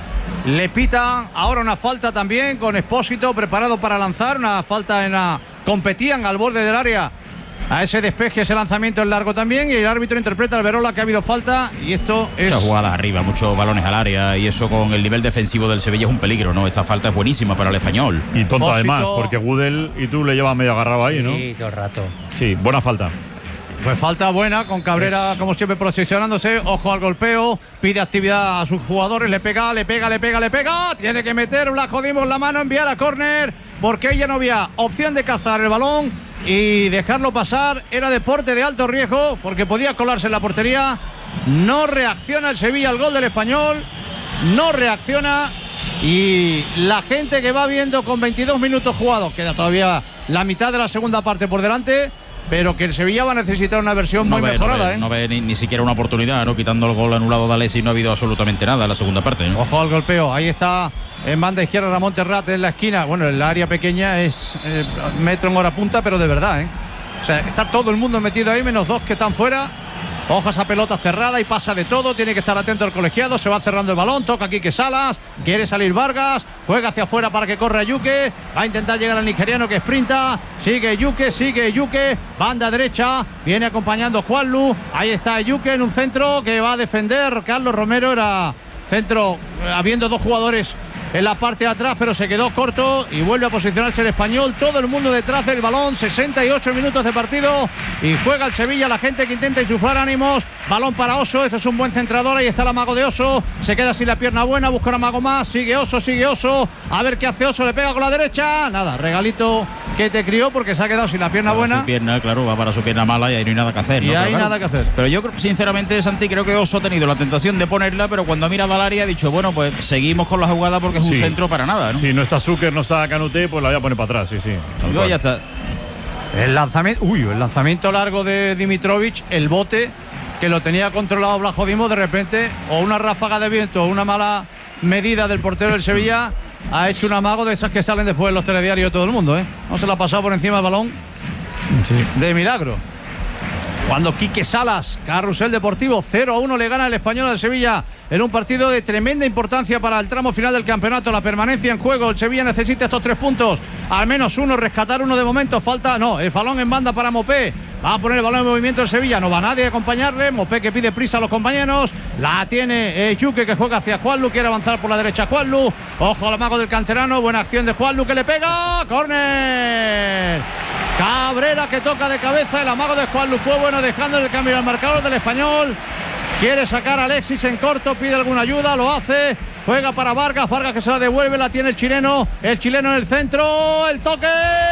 le pita ahora una falta también con Expósito preparado para lanzar, una falta competían al borde del área a ese despeje, ese lanzamiento en largo también, y el árbitro interpreta al Verola que ha habido falta, y esto es… Muchas jugadas arriba, muchos balones al área, y eso con el nivel defensivo del Sevilla es un peligro, ¿no? Esta falta es buenísima para el Español. Y tonto además, porque Gudel y tú le llevas medio agarrado ahí, ¿no? Sí, todo el rato. Sí, buena falta. Pues falta buena, con Cabrera como siempre posicionándose. Ojo al golpeo, pide actividad a sus jugadores, le pega. Tiene que meter Blajo Dimos la mano, enviar a córner, porque ella no había opción de cazar el balón y dejarlo pasar. Era deporte de alto riesgo porque podía colarse en la portería. No reacciona el Sevilla al gol del Español, no reacciona, y la gente que va viendo con 22 minutos jugados, queda todavía la mitad de la segunda parte por delante, pero que el Sevilla va a necesitar una versión muy mejorada. No ve ni siquiera una oportunidad, ¿no? Quitando el gol anulado de Alexis, no ha habido absolutamente nada en la segunda parte, ¿no? Ojo al golpeo, ahí está en banda izquierda Ramón Terrat en la esquina. Bueno, el área pequeña es metro en hora punta, pero de verdad, ¿eh? O sea, está todo el mundo metido ahí, menos dos que están fuera. Ojo a esa pelota cerrada y pasa de todo. Tiene que estar atento el colegiado. Se va cerrando el balón. Toca Quique Salas. Quiere salir Vargas. Juega hacia afuera para que corra Yuke. Va a intentar llegar al nigeriano que sprinta. Sigue Yuke. Banda derecha. Viene acompañando Juanlu. Ahí está Yuke en un centro que va a defender Carlos Romero. Era centro habiendo dos jugadores en la parte de atrás, pero se quedó corto y vuelve a posicionarse el Español. Todo el mundo detrás del balón. 68 minutos de partido y juega el Sevilla. La gente que intenta insuflar ánimos. Balón para Oso. Este es un buen centrador. Ahí está el amago de Oso. Se queda sin la pierna buena. Busca un amago más. Sigue Oso. A ver qué hace Oso. Le pega con la derecha. Nada, regalito que te crió porque se ha quedado sin la pierna buena. Su pierna, claro, va para su pierna mala y ahí no hay nada que hacer, ¿no? Y ahí nada que hacer. Pero yo sinceramente, Santi, creo que Oso ha tenido la tentación de ponerla, pero cuando ha mirado al área ha dicho, bueno, pues seguimos con la jugada porque es un centro para nada, ¿no? Si no está Zucker, no está Canuté, pues la voy a poner para atrás, sí. Ya está. El lanzamiento largo de Dimitrovic, el bote que lo tenía controlado Blajo Dimos, de repente, o una ráfaga de viento o una mala medida del portero del Sevilla, ha hecho un amago de esas que salen después en los telediarios de todo el mundo, ¿eh? No se la ha pasado por encima del balón de milagro. Cuando Quique Salas, Carrusel Deportivo, 0-1 le gana el Español al Sevilla en un partido de tremenda importancia para el tramo final del campeonato. La permanencia en juego. El Sevilla necesita estos 3 puntos, al menos uno, rescatar uno de momento. Falta, no, el balón en banda para Mopé. Va a poner el balón en movimiento el Sevilla. No va nadie a acompañarle. Mopé que pide prisa a los compañeros. La tiene Chuque, que juega hacia Juanlu. Quiere avanzar por la derecha Juanlu. Ojo al amago del canterano. Buena acción de Juanlu, que le pega. ¡Córner! Cabrera, que toca de cabeza. El amago de Juanlu fue bueno, dejando el cambio al marcador del Español. Quiere sacar a Alexis en corto. Pide alguna ayuda. Lo hace. Juega para Vargas. Vargas que se la devuelve. La tiene el chileno. El chileno en el centro. El toque.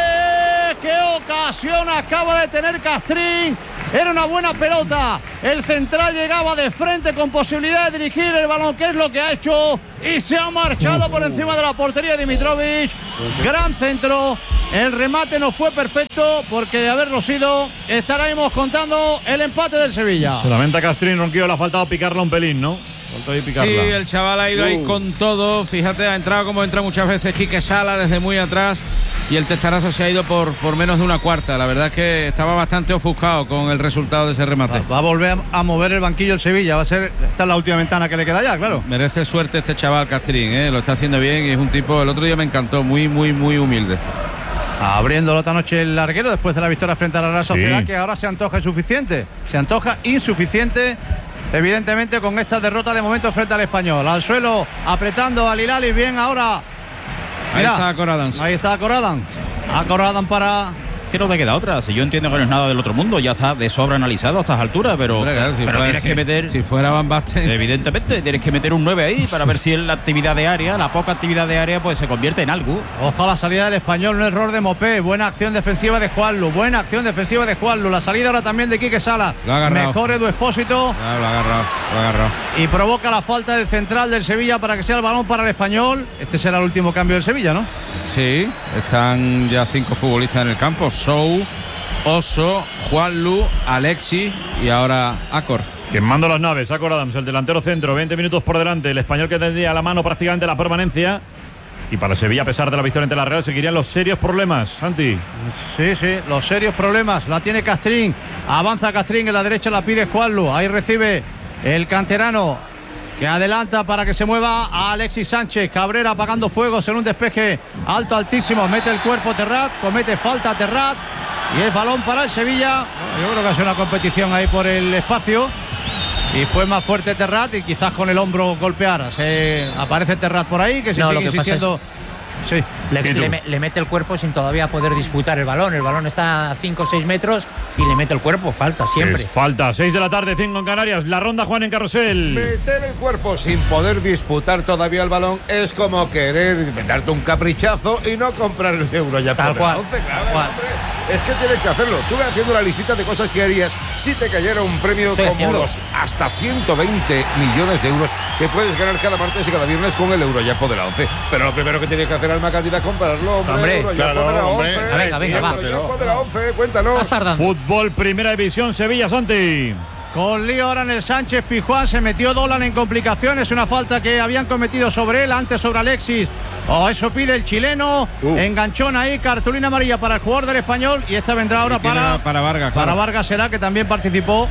¡Qué ocasión acaba de tener Castrín! Era una buena pelota. El central llegaba de frente con posibilidad de dirigir el balón, que es lo que ha hecho. Y se ha marchado por encima de la portería de Dimitrovic. Gran centro. El remate no fue perfecto, porque de haberlo sido, estaremos contando el empate del Sevilla. Se lamenta Castrín, Ronquillo, le ha faltado picarla un pelín, ¿no? Sí, el chaval ha ido ahí con todo. Fíjate, ha entrado como entra muchas veces Quique Sala desde muy atrás, y el testarazo se ha ido por menos de una cuarta. La verdad es que estaba bastante ofuscado con el resultado de ese remate. Va a volver a mover el banquillo el Sevilla. Va a ser, esta es la última ventana que le queda ya, claro. Merece suerte este chaval Castrín, ¿eh? Lo está haciendo bien y es un tipo, el otro día me encantó, muy humilde. Abriéndolo esta noche el larguero después de la victoria frente a la Real Sociedad, que ahora se antoja insuficiente. Se antoja insuficiente, evidentemente, con esta derrota de momento frente al Español. Al suelo, apretando al Hilal, y bien ahora. Mira, ahí está Corradans. Ahí está Corradans. A Corradans para... Que no te queda otra. Si yo entiendo que no es nada del otro mundo, ya está de sobra analizado a estas alturas, pero, hombre, claro, pero tienes que meter. Si fuera Van Basten. Evidentemente, tienes que meter un 9 ahí para ver si la actividad de área, la poca actividad de área, pues se convierte en algo. Ojo a la salida del Español, un error de Mopé. Buena acción defensiva de Juanlu. Buena acción defensiva de Juanlu. La salida ahora también de Quique Sala. Mejor Edu Expósito. Lo ha agarrado. Y provoca la falta del central del Sevilla para que sea el balón para el Español. Este será el último cambio del Sevilla, ¿no? Sí, están ya 5 futbolistas en el campo. Sou, Oso, Juanlu, Alexis y ahora Acor. Quemando las naves, Acor Adams, el delantero centro, 20 minutos por delante. El Español que tendría a la mano prácticamente la permanencia. Y para Sevilla, a pesar de la victoria ante la Real, seguirían los serios problemas, Santi. Sí, los serios problemas. La tiene Castrín. Avanza Castrín, en la derecha la pide Juanlu. Ahí recibe el canterano, que adelanta para que se mueva a Alexis Sánchez. Cabrera apagando fuegos en un despeje alto, altísimo. Mete el cuerpo Terrat, comete falta Terrat. Y es balón para el Sevilla. Yo creo que ha sido una competición ahí por el espacio. Y fue más fuerte Terrat y quizás con el hombro golpeara. Aparece Terrat por ahí, que sigue insistiendo. Sí. Le mete el cuerpo sin todavía poder disputar el balón. El balón está a 5 o 6 metros y le mete el cuerpo. Falta siempre. Falta. 6 de la tarde, 5 en Canarias. La ronda, Juan, en Carrusel. Meter el cuerpo sin poder disputar todavía el balón es como querer darte un caprichazo y no comprar el euro ya. Tal cual. Es que tienes que hacerlo. Tú vas haciendo la listita de cosas que harías si te cayera un premio como los hasta 120 millones de euros que puedes ganar cada martes y cada viernes con el Eurojackpot de la 11. Pero lo primero que tienes que hacer, Alma Candida, es comprarlo, hombre. Claro, venga, va. Eurojackpot de la 11, cuéntanos. Fútbol, Primera División, Sevilla, Santi. Con lío ahora en el Sánchez Pizjuán. Se metió Dolan en complicaciones. Una falta que habían cometido sobre él, antes sobre Alexis. Eso pide el chileno. Enganchón ahí, cartulina amarilla para el jugador del Español. Y esta vendrá ahora para Vargas. Para Vargas será, que también participó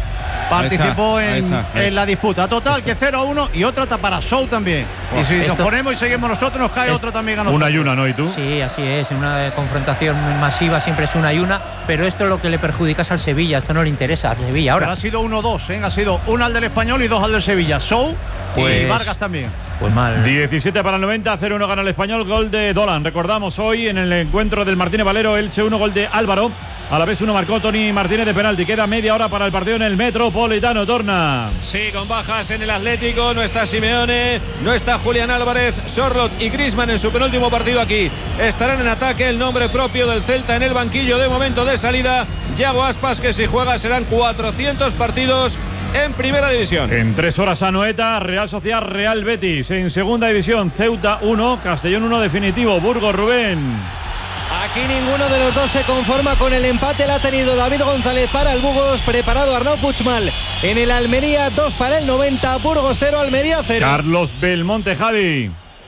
en la disputa. Total, que 0-1 y otra para Sou también. Y si nos ponemos y seguimos nosotros, nos cae otro también a nosotros. Una y una, ¿no? ¿Y tú? Sí, así es. En una confrontación masiva siempre es una y una. Pero esto es lo que le perjudica al Sevilla. Esto no le interesa al Sevilla ahora. Pero ha sido 1-2, ha sido una al del Español y 2 al del Sevilla. Sou y Vargas también. Pues mal. 17 para el 90, 0-1 gana el Español, gol de Dolan. Recordamos hoy en el encuentro del Martínez Valero, Elche 1, gol de Álvaro. A la vez 1 marcó Toni Martínez de penalti. Queda media hora para el partido en el Metropolitano. Torna. Sí, con bajas en el Atlético. No está Simeone, no está Julián Álvarez, Sorloth y Griezmann en su penúltimo partido aquí. Estarán en ataque. El nombre propio del Celta en el banquillo de momento de salida, Yago Aspas, que si juega serán 400 partidos en Primera División. En 3 horas Anoeta, Real Sociedad, Real Betis. En Segunda División, Ceuta 1, Castellón 1 definitivo. Burgos, Rubén. Aquí ninguno de los dos se conforma con el empate. La ha tenido David González para el Burgos, preparado Arnau Puigmal en el Almería, 2 para el 90, Burgos 0, Almería 0. Carlos Belmonte, Javi.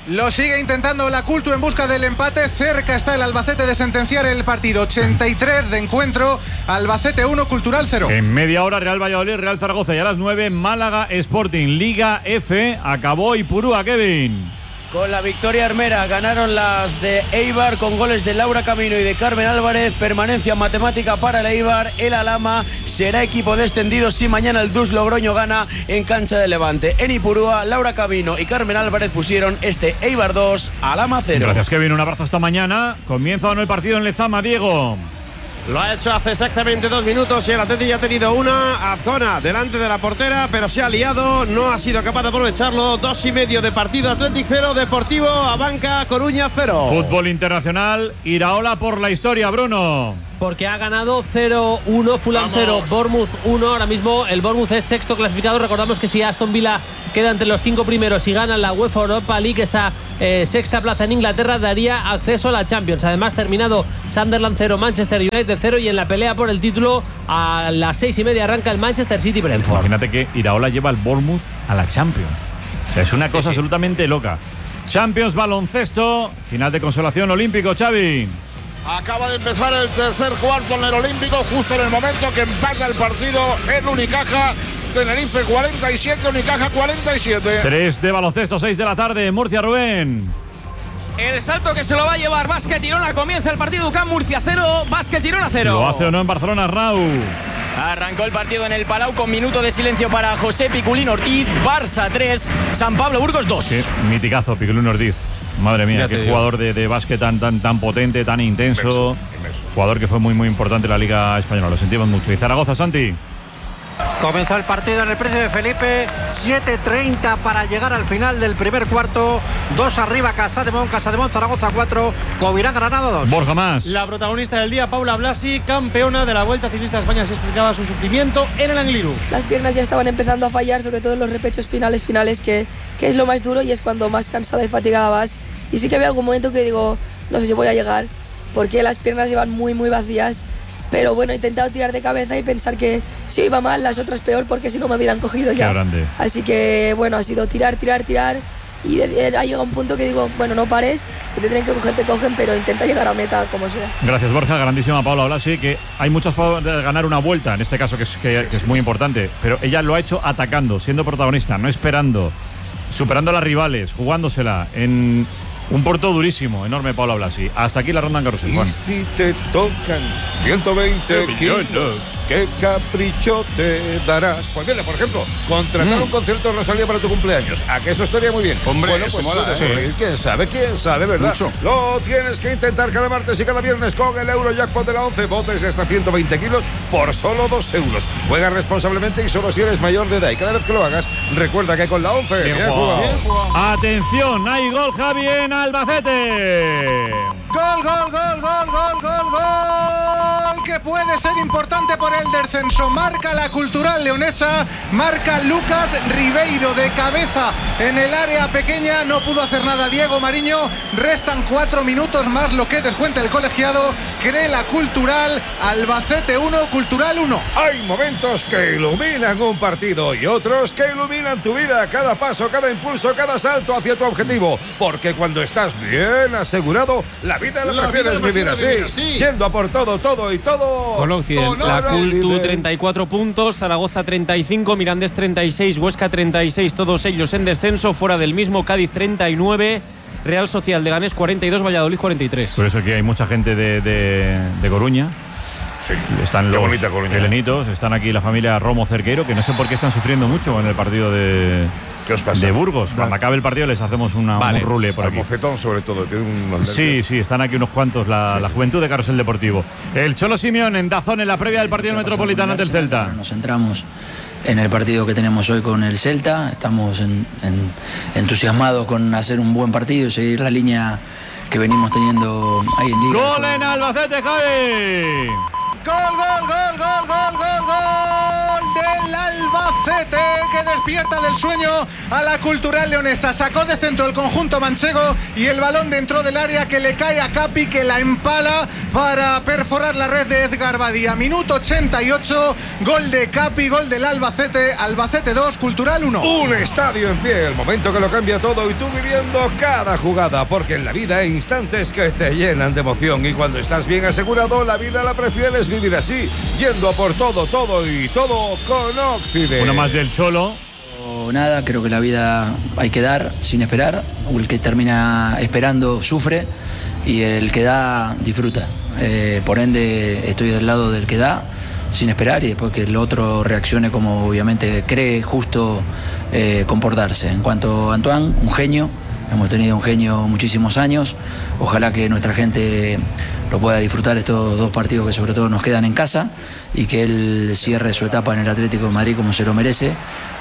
Lo sigue intentando la Cultu en busca del empate. Cerca está el Albacete de sentenciar el partido. 83 de encuentro. Albacete 1, Cultural 0. En media hora, Real Valladolid, Real Zaragoza. Y a las 9, Málaga Sporting. Liga F. Acabó Ipurúa, Kevin. Con la victoria armera ganaron las de Eibar con goles de Laura Camino y de Carmen Álvarez. Permanencia matemática para el Eibar. El Alhama será equipo descendido si mañana el Dus Logroño gana en cancha de Levante. En Ipurúa, Laura Camino y Carmen Álvarez pusieron este Eibar 2, Alhama 0. Gracias, Kevin. Un abrazo hasta mañana. Comienza el partido en Lezama, Diego. Lo ha hecho hace exactamente 2 minutos y el Atleti ya ha tenido una. Azcona delante de la portera, pero se ha liado, no ha sido capaz de aprovecharlo. 2,5 de partido. Athletic 0, Deportivo Abanca Coruña 0. Fútbol internacional, Iraola por la historia, Bruno. Porque ha ganado 0-1, Fulham 0, Bournemouth 1. Ahora mismo el Bournemouth es sexto clasificado. Recordamos que si Aston Villa queda entre los 5 primeros y gana la UEFA Europa League, esa sexta plaza en Inglaterra daría acceso a la Champions. Además, terminado Sunderland 0, Manchester United 0, y en la pelea por el título a las 6:30 arranca el Manchester City Brentford. Imagínate que Iraola lleva al Bournemouth a la Champions. O sea, es una cosa absolutamente loca. Champions, baloncesto, final de consolación olímpico, Xavi. Acaba de empezar el tercer cuarto en el Olímpico, justo en el momento que empata el partido en Unicaja. Tenerife 47, Unicaja 47. 3 de baloncesto, 6 de la tarde, Murcia, Rubén. El salto que se lo va a llevar Básquet Girona. Comienza el partido UCAM Murcia 0, Básquet Girona 0. ¿Lo hace o no en Barcelona, Raúl? Arrancó el partido en el Palau con minuto de silencio para José Piculín Ortiz. Barça 3, San Pablo Burgos 2. Qué miticazo, Piculín Ortiz. Madre mía, qué jugador de básquet tan potente, tan intenso. Inmenso. Jugador que fue muy importante en la Liga Española. Lo sentimos mucho. ¿Y Zaragoza, Santi? Comenzó el partido en el Príncipe Felipe, 7:30 para llegar al final del primer cuarto. 2 arriba Casademón, Zaragoza 4, Covirán Granada 2. Borja más. La protagonista del día, Paula Blasi, campeona de la Vuelta Ciclista a España, se explicaba su sufrimiento en el Angliru. Las piernas ya estaban empezando a fallar, sobre todo en los repechos finales, que es lo más duro y es cuando más cansada y fatigada vas. Y sí que había algún momento que digo, no sé si voy a llegar, porque las piernas llevan muy vacías. Pero bueno, he intentado tirar de cabeza y pensar que si iba mal, las otras peor, porque si no me hubieran cogido ya. Qué grande. Así que bueno, ha sido tirar. Y ha llegado un punto que digo, bueno, no pares, si te tienen que coger, te cogen, pero intenta llegar a meta como sea. Gracias, Borja. Grandísima Paula Blasi, que hay muchas formas de ganar una vuelta, en este caso que es muy importante, pero ella lo ha hecho atacando, siendo protagonista, no esperando, superando a las rivales, jugándosela en un porto durísimo, enorme Paula Blasi. Hasta aquí la ronda en carrusel. Y si te tocan 120 kilos, ¿qué capricho te darás? Pues mira, por ejemplo, contratar un concierto de Rosalía para tu cumpleaños. ¿A que eso estaría muy bien? Hombre, bueno, eso pues mola, sí. ¿Quién sabe, verdad? Mucho. Lo tienes que intentar cada martes y cada viernes con el Eurojackpot de la 11. Botes de hasta 120 kilos por solo 2 euros. Juega responsablemente y solo si eres mayor de edad. Y cada vez que lo hagas, recuerda que con la 11... Bien jugado. Atención, hay gol, Javi, en Albacete. Gol, que puede ser importante por el descenso. Marca la Cultural leonesa, marca Lucas Ribeiro de cabeza en el área pequeña. No pudo hacer nada Diego Mariño. Restan 4 minutos más lo que descuenta el colegiado. Cree la Cultural. Albacete 1, Cultural 1. Hay momentos que iluminan un partido y otros que iluminan tu vida. Cada paso, cada impulso, cada salto hacia tu objetivo. Porque cuando estás bien asegurado, la vida la prefieres vivir así. Yendo a por todo y todo. Con Occidente. La Cultu 34 puntos, Zaragoza 35, Mirandés 36, Huesca 36, todos ellos en descenso. Fuera del mismo, Cádiz 39, Real Social de Leganés 42, Valladolid 43. Por eso aquí hay mucha gente de Coruña. Sí, están los helenitos, están aquí la familia Romo Cerqueiro, que no sé por qué están sufriendo mucho en el partido de Burgos. Cuando acabe el partido les hacemos un rule por aquí. Mocetón sobre todo, tiene un... Sí, están aquí unos cuantos, la juventud de Carrusel Deportivo. El Cholo Simeón en Dazón en la previa del partido Metropolitano ante el Celta. Nos centramos en el partido que tenemos hoy con el Celta, estamos entusiasmados con hacer un buen partido y seguir la línea que venimos teniendo ahí en Liga. ¡Gol en Albacete, Javi! Gol del Albacete. Albacete, que despierta del sueño a la Cultural Leonesa. Sacó de centro el conjunto manchego y el balón dentro del área que le cae a Capi, que la empala para perforar la red de Edgar Badía. Minuto 88, gol de Capi, gol del Albacete. Albacete 2, Cultural 1. Un estadio en pie, el momento que lo cambia todo y tú viviendo cada jugada, porque en la vida hay instantes que te llenan de emoción y cuando estás bien asegurado, la vida la prefieres vivir así, yendo a por todo, todo y todo con Occident. Una más del Cholo. Nada, creo que la vida hay que dar sin esperar. El que termina esperando sufre y el que da disfruta. Por ende, estoy del lado del que da sin esperar y después que el otro reaccione como obviamente cree justo comportarse. En cuanto a Antoine, un genio. Hemos tenido un genio muchísimos años. Ojalá que nuestra gente lo pueda disfrutar estos 2 partidos que sobre todo nos quedan en casa y que él cierre su etapa en el Atlético de Madrid como se lo merece,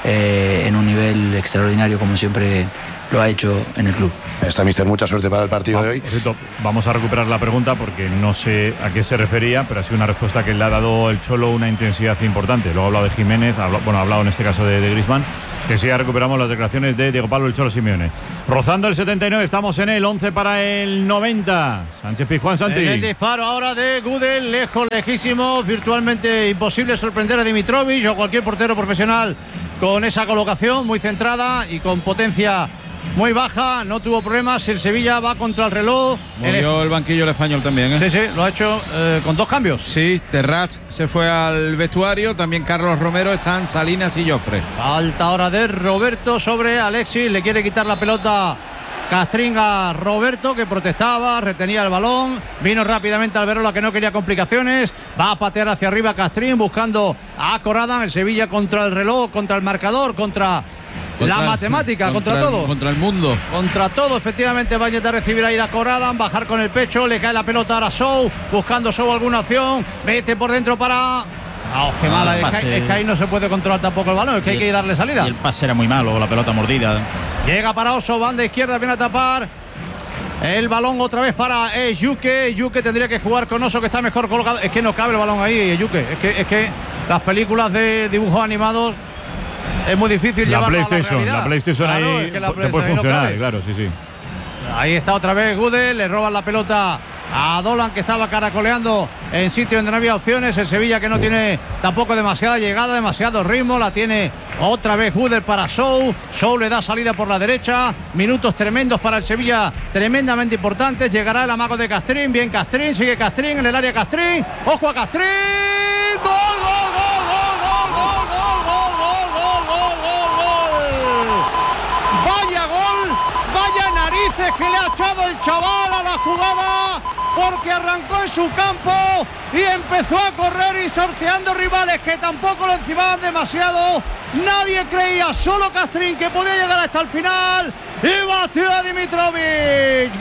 en un nivel extraordinario como siempre lo ha hecho en el club. Está, mister, mucha suerte para el partido de hoy. Vamos a recuperar la pregunta porque no sé a qué se refería, pero ha sido una respuesta que le ha dado el Cholo una intensidad importante. Luego ha hablado de Jiménez, ha hablado en este caso de Griezmann, que sí, ya recuperamos las declaraciones de Diego Pablo el Cholo Simeone. Rozando el 79, estamos en el 11 para el 90. Sánchez Pizjuán, Santi. El disparo ahora de Gudel, lejos, lejísimo, virtualmente imposible sorprender a Dimitrovic o cualquier portero profesional con esa colocación muy centrada y con potencia muy baja, no tuvo problemas. El Sevilla va contra el reloj. Movió el banquillo el español también, ¿eh? Sí, sí, lo ha hecho con 2 cambios. Sí, Terrat se fue al vestuario, también Carlos Romero, están Salinas y Jofre. Falta ahora de Roberto sobre Alexis, le quiere quitar la pelota Castrín a Roberto, que protestaba, retenía el balón, vino rápidamente Alberola, que no quería complicaciones, va a patear hacia arriba Castrín buscando a Corradan. El Sevilla contra el reloj, contra el marcador, contra la matemática, contra todo. Contra el mundo. Contra todo, efectivamente va a intentar recibir a Ira Corradan, bajar con el pecho, le cae la pelota ahora a Sou, buscando Sou alguna opción, mete por dentro para... qué mala, es que ahí no se puede controlar tampoco el balón, es que hay que darle salida. Y el pase era muy malo, la pelota mordida. Llega para Oso, banda izquierda, viene a tapar el balón otra vez para Yuke. Yuke tendría que jugar con Oso, que está mejor colocado. Es que no cabe el balón ahí, Yuke. Es que las películas de dibujos animados es muy difícil llevarlo a la realidad. La PlayStation, claro, ahí te puede funcionar, claro, sí, sí. Ahí está otra vez Gudel, le roban la pelota a Dolan, que estaba caracoleando en sitio donde no había opciones. El Sevilla, que no tiene tampoco demasiada llegada, demasiado ritmo, la tiene otra vez Gudel para Sou. Sou le da salida por la derecha. Minutos tremendos para el Sevilla, tremendamente importantes. Llegará el amago de Castrín, bien Castrín, sigue Castrín en el área. Castrín, ojo a Castrín. ¡Gol, gol, gol, gol, gol, gol, gol, gol, gol, gol, gol! Vaya gol, vaya narices que le ha echado el chaval a la jugada, porque arrancó en su campo y empezó a correr y sorteando rivales que tampoco lo encimaban demasiado. Nadie creía, solo Castrín, que podía llegar hasta el final, y batió a Dimitrovic.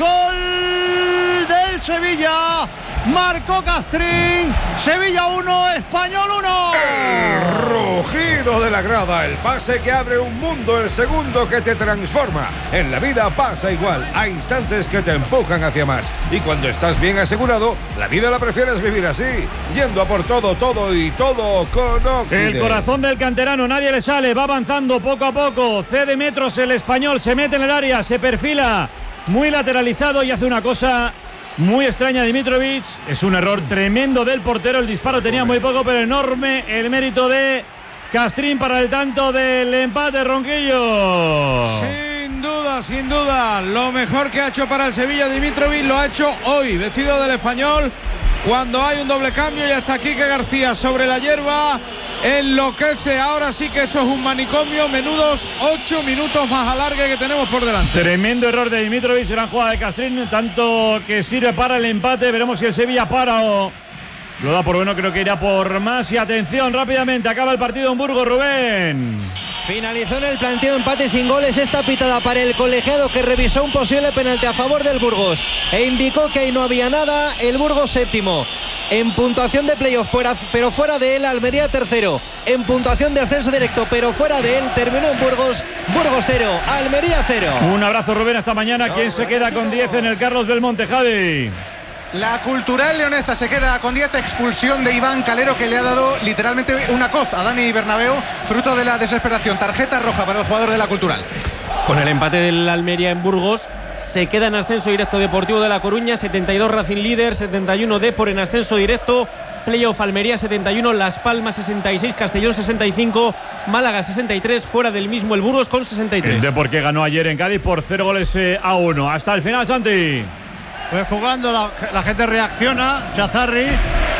Gol del Sevilla, marcó Castrín. Sevilla 1, Español 1. El rugido de la grada, el pase que abre un mundo, el segundo que te transforma. En la vida pasa igual, hay instantes que te empujan hacia más, y cuando estás bien asegurado, la vida la prefieres vivir así, yendo a por todo, todo y todo con Occident. El corazón del canterano, nadie le sale, va avanzando poco a poco, cede metros el español, se mete en el área, se perfila muy lateralizado y hace una cosa muy extraña Dimitrovic. Es un error tremendo del portero, el disparo tenía muy poco, pero enorme el mérito de Castrín para el tanto del empate, Ronquillo. Sin duda, lo mejor que ha hecho para el Sevilla Dimitrovic lo ha hecho hoy, vestido del español, cuando hay un doble cambio y hasta Quique García sobre la hierba. Enloquece, ahora sí que esto es un manicomio. Menudos 8 minutos más alargue que tenemos por delante. Tremendo error de Dimitrovic, gran jugada de Castrín, tanto que sirve para el empate. Veremos si el Sevilla para o lo da por bueno, creo que irá por más. Y atención, rápidamente acaba el partido en Burgos, Rubén. Finalizó en el planteo empate sin goles. Esta pitada para el colegiado, que revisó un posible penalti a favor del Burgos e indicó que ahí no había nada. El Burgos séptimo en puntuación de playoff, pero fuera de él. Almería tercero en puntuación de ascenso directo, pero fuera de él. Terminó en Burgos 0, Almería 0. Un abrazo, Rubén, hasta mañana. ¿Quién se queda con 10 en el Carlos Belmonte, Javi? La Cultural Leonesa se queda con 10, expulsión de Iván Calero, que le ha dado literalmente una coz a Dani Bernabéu, fruto de la desesperación. Tarjeta roja para el jugador de la Cultural. Con el empate del Almería en Burgos, se queda en ascenso directo Deportivo de La Coruña, 72 Racing líder, 71 Depor en ascenso directo. Playoff Almería 71, Las Palmas 66, Castellón 65, Málaga 63, fuera del mismo el Burgos con 63. El Depor que ganó ayer en Cádiz por 0-1. Hasta el final, Santi. Pues jugando la gente reacciona, Chazarri.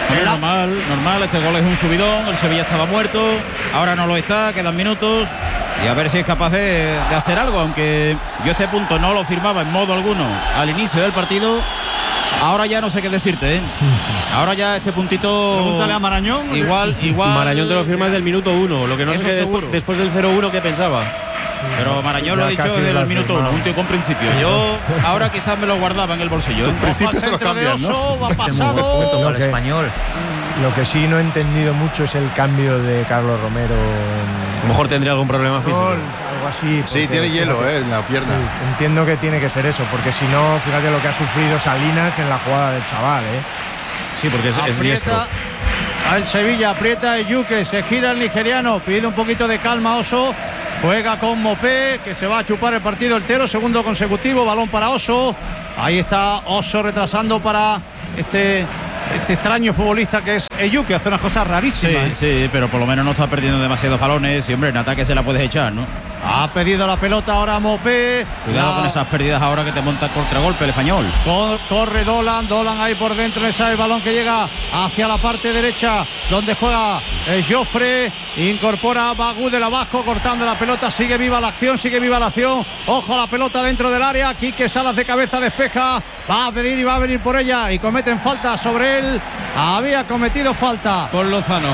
Normal, este gol es un subidón, el Sevilla estaba muerto, ahora no lo está, quedan minutos y a ver si es capaz de hacer algo, aunque yo este punto no lo firmaba en modo alguno al inicio del partido. Ahora ya no sé qué decirte, ¿eh? Ahora ya este puntito. Pregúntale a Marañón. Igual. Marañón te lo firma desde el minuto 1. Lo que no sé después del 0-1 que pensaba. Pero Marañón lo ha dicho desde el minuto 1, un tío con principio. Yo ahora quizás me lo guardaba en el bolsillo. En principio se lo cambian, ¿no? Va pasado. El español. Lo que sí no he entendido mucho es el cambio de Carlos Romero. A lo mejor tendría algún problema físico. Algo así. Sí, tiene hielo en la pierna. Sí, entiendo que tiene que ser eso, porque si no, fíjate lo que ha sufrido Salinas en la jugada del chaval, ¿eh? Sí, porque es diestro. Al Sevilla, aprieta Yuke, se gira el nigeriano, pide un poquito de calma Oso. Juega con Mopé, que se va a chupar el partido entero, segundo consecutivo, balón para Oso. Ahí está Oso retrasando para este extraño futbolista que es Eyuke, hace unas cosas rarísimas. Sí, pero por lo menos no está perdiendo demasiados balones y, hombre, en ataque se la puedes echar, ¿no? Ha pedido la pelota ahora Mopé. Cuidado con esas pérdidas ahora que te monta contragolpe el español. Corre Dolan ahí por dentro, ese balón que llega hacia la parte derecha donde juega Joffre, incorpora a Bagú del abajo cortando la pelota, sigue viva la acción, ojo a la pelota dentro del área, Quique Salas de cabeza despeja, va a pedir y va a venir por ella y cometen falta sobre él, había cometido falta Paul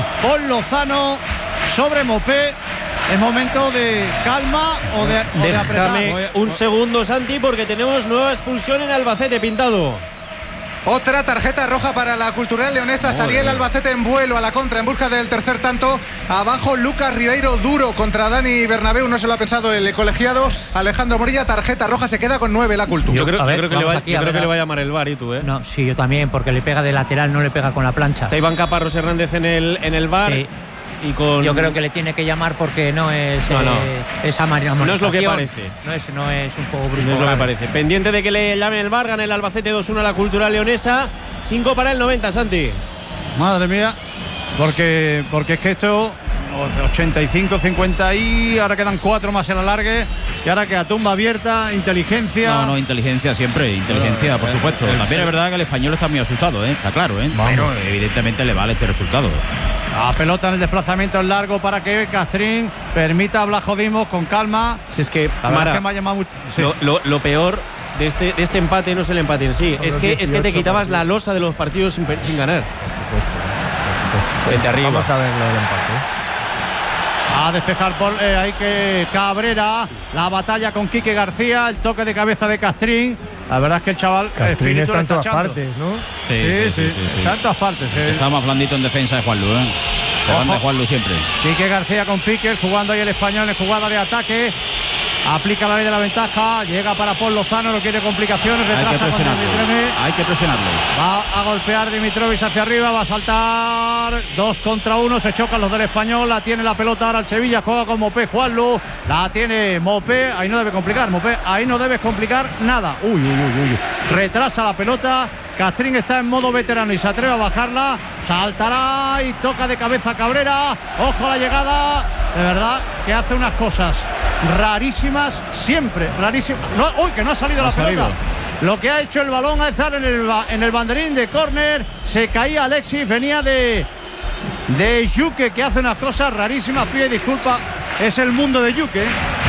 Lozano sobre Mopé. Es momento de calma o de apretar. Déjame un segundo, Santi, porque tenemos nueva expulsión en Albacete, Pintado. Otra tarjeta roja para la Cultural Leonesa. Salía el Albacete en vuelo a la contra en busca del tercer tanto. Abajo Lucas Ribeiro duro contra Dani Bernabéu. No se lo ha pensado el colegiado. Alejandro Morilla, tarjeta roja, se queda con 9 la Cultura. Yo creo que le va a llamar el VAR, ¿y tú? No, sí, yo también, porque le pega de lateral, no le pega con la plancha. Está Iván Caparrós Hernández en el VAR. Sí. Yo creo que le tiene que llamar porque no es esa manera. No es lo que parece. No es un poco brusco. No es lo que parece. Pendiente de que le llame el VAR, gana el Albacete 2-1 a la Cultural Leonesa. 5 para el 90, Santi. Madre mía, porque es que esto 85, 50 y ahora quedan 4 más en la alargue y ahora queda tumba abierta, inteligencia. No, inteligencia siempre, por supuesto. También es verdad que el español está muy asustado, está claro, pero evidentemente le vale este resultado. La pelota en el desplazamiento es largo para que Castrín permita a Blajo Dimos con calma. Si es que, Mara, me ha llamado lo peor de este empate no es el empate en sí, es que te quitabas la losa de los partidos sin ganar. Por supuesto. Vente arriba. Vamos a ver lo del empate. A despejar por ahí que Cabrera, la batalla con Quique García, el toque de cabeza de Castrín. La verdad es que el chaval Castrín está en todas partes, ¿no? Sí. Está en todas partes. Está más blandito en defensa de Juanlu, Se van de Juanlu siempre. Quique García con Piquer, jugando ahí el español en jugada de ataque. Aplica la ley de la ventaja, llega para Paul Lozano, no quiere complicaciones, retrasa con Dimitrovic. Hay que presionarlo. Va a golpear Dimitrovic hacia arriba, va a saltar 2 contra 1, se chocan los del español, la tiene la pelota ahora el Sevilla, juega con Mopé, Juanlu, la tiene Mopé, ahí no debe complicar, Mopé, ahí no debes complicar nada. Uy. Retrasa la pelota, Castrín está en modo veterano y se atreve a bajarla, saltará y toca de cabeza Cabrera, ojo a la llegada, de verdad que hace unas cosas rarísimas, siempre rarísimas. Que no ha salido la pelota. Lo que ha hecho el balón a estar en el banderín de córner, se caía Alexis, venía de Yuke, que hace unas cosas rarísimas, pide disculpas, es el mundo de Yuke.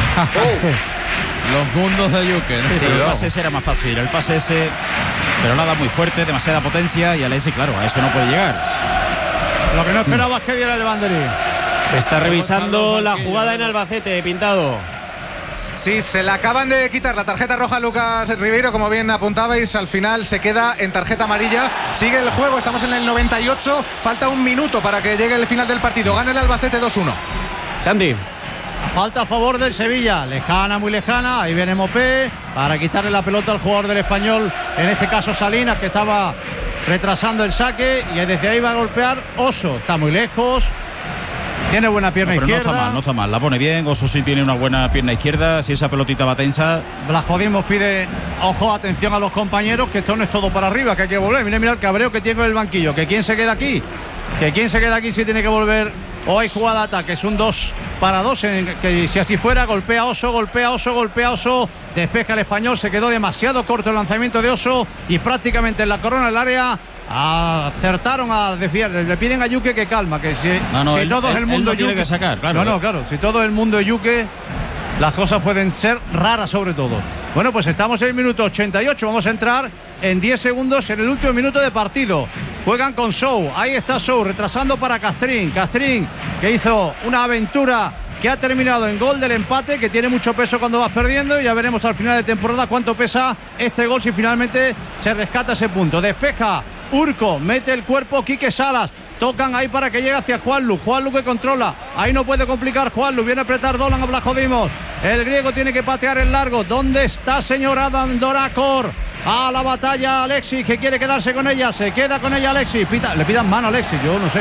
Los mundos de Yuke, ¿no? Sí, el pase ese era más fácil, el pase ese, pero nada muy fuerte, demasiada potencia y Alexis, claro, a eso no puede llegar. Lo que no esperaba es que diera el banderín. Está revisando la jugada en Albacete, Pintado. Sí, se le acaban de quitar la tarjeta roja a Lucas Ribeiro, como bien apuntabais, al final se queda en tarjeta amarilla. Sigue el juego, estamos en el 98, falta un minuto para que llegue el final del partido. Gana el Albacete 2-1. Sandy. Falta a favor del Sevilla, lejana, muy lejana, ahí viene Mopé para quitarle la pelota al jugador del español, en este caso Salinas, que estaba retrasando el saque y desde ahí va a golpear Oso. Está muy lejos. Tiene buena pierna izquierda. No está mal, la pone bien. Oso sí tiene una buena pierna izquierda. Si esa pelotita va tensa. Blajodimos pide, ojo, atención a los compañeros, que esto no es todo para arriba, que hay que volver. Mira el cabreo que tiene con el banquillo. Que quién se queda aquí. Que quién se queda aquí si tiene que volver. O hay jugada de ataque. Es un 2 para 2. Que si así fuera, golpea Oso, golpea Oso, golpea Oso. Despeja el español. Se quedó demasiado corto el lanzamiento de Oso. Y prácticamente en la corona del área. Acertaron a desviar. Le piden a Yuque que calma, que si todo el mundo tiene que sacar, claro. Claro, si todo el mundo es Yuque, las cosas pueden ser raras sobre todo. Bueno, pues estamos en el minuto 88, vamos a entrar en 10 segundos en el último minuto de partido. Juegan con Sou, ahí está Sou, retrasando para Castrín, que hizo una aventura que ha terminado en gol del empate, que tiene mucho peso cuando vas perdiendo, y ya veremos al final de temporada cuánto pesa este gol si finalmente se rescata ese punto. Despeja Urco, mete el cuerpo Quique Salas, tocan ahí para que llegue hacia Juanlu que controla, ahí no puede complicar Juanlu, viene a apretar Dolan a Blajodimos, el griego tiene que patear el largo. ¿Dónde está señor Adam Dorakor? A la batalla Alexis, que quiere quedarse con ella, se queda con ella Alexis, le pidan mano a Alexis, yo no sé.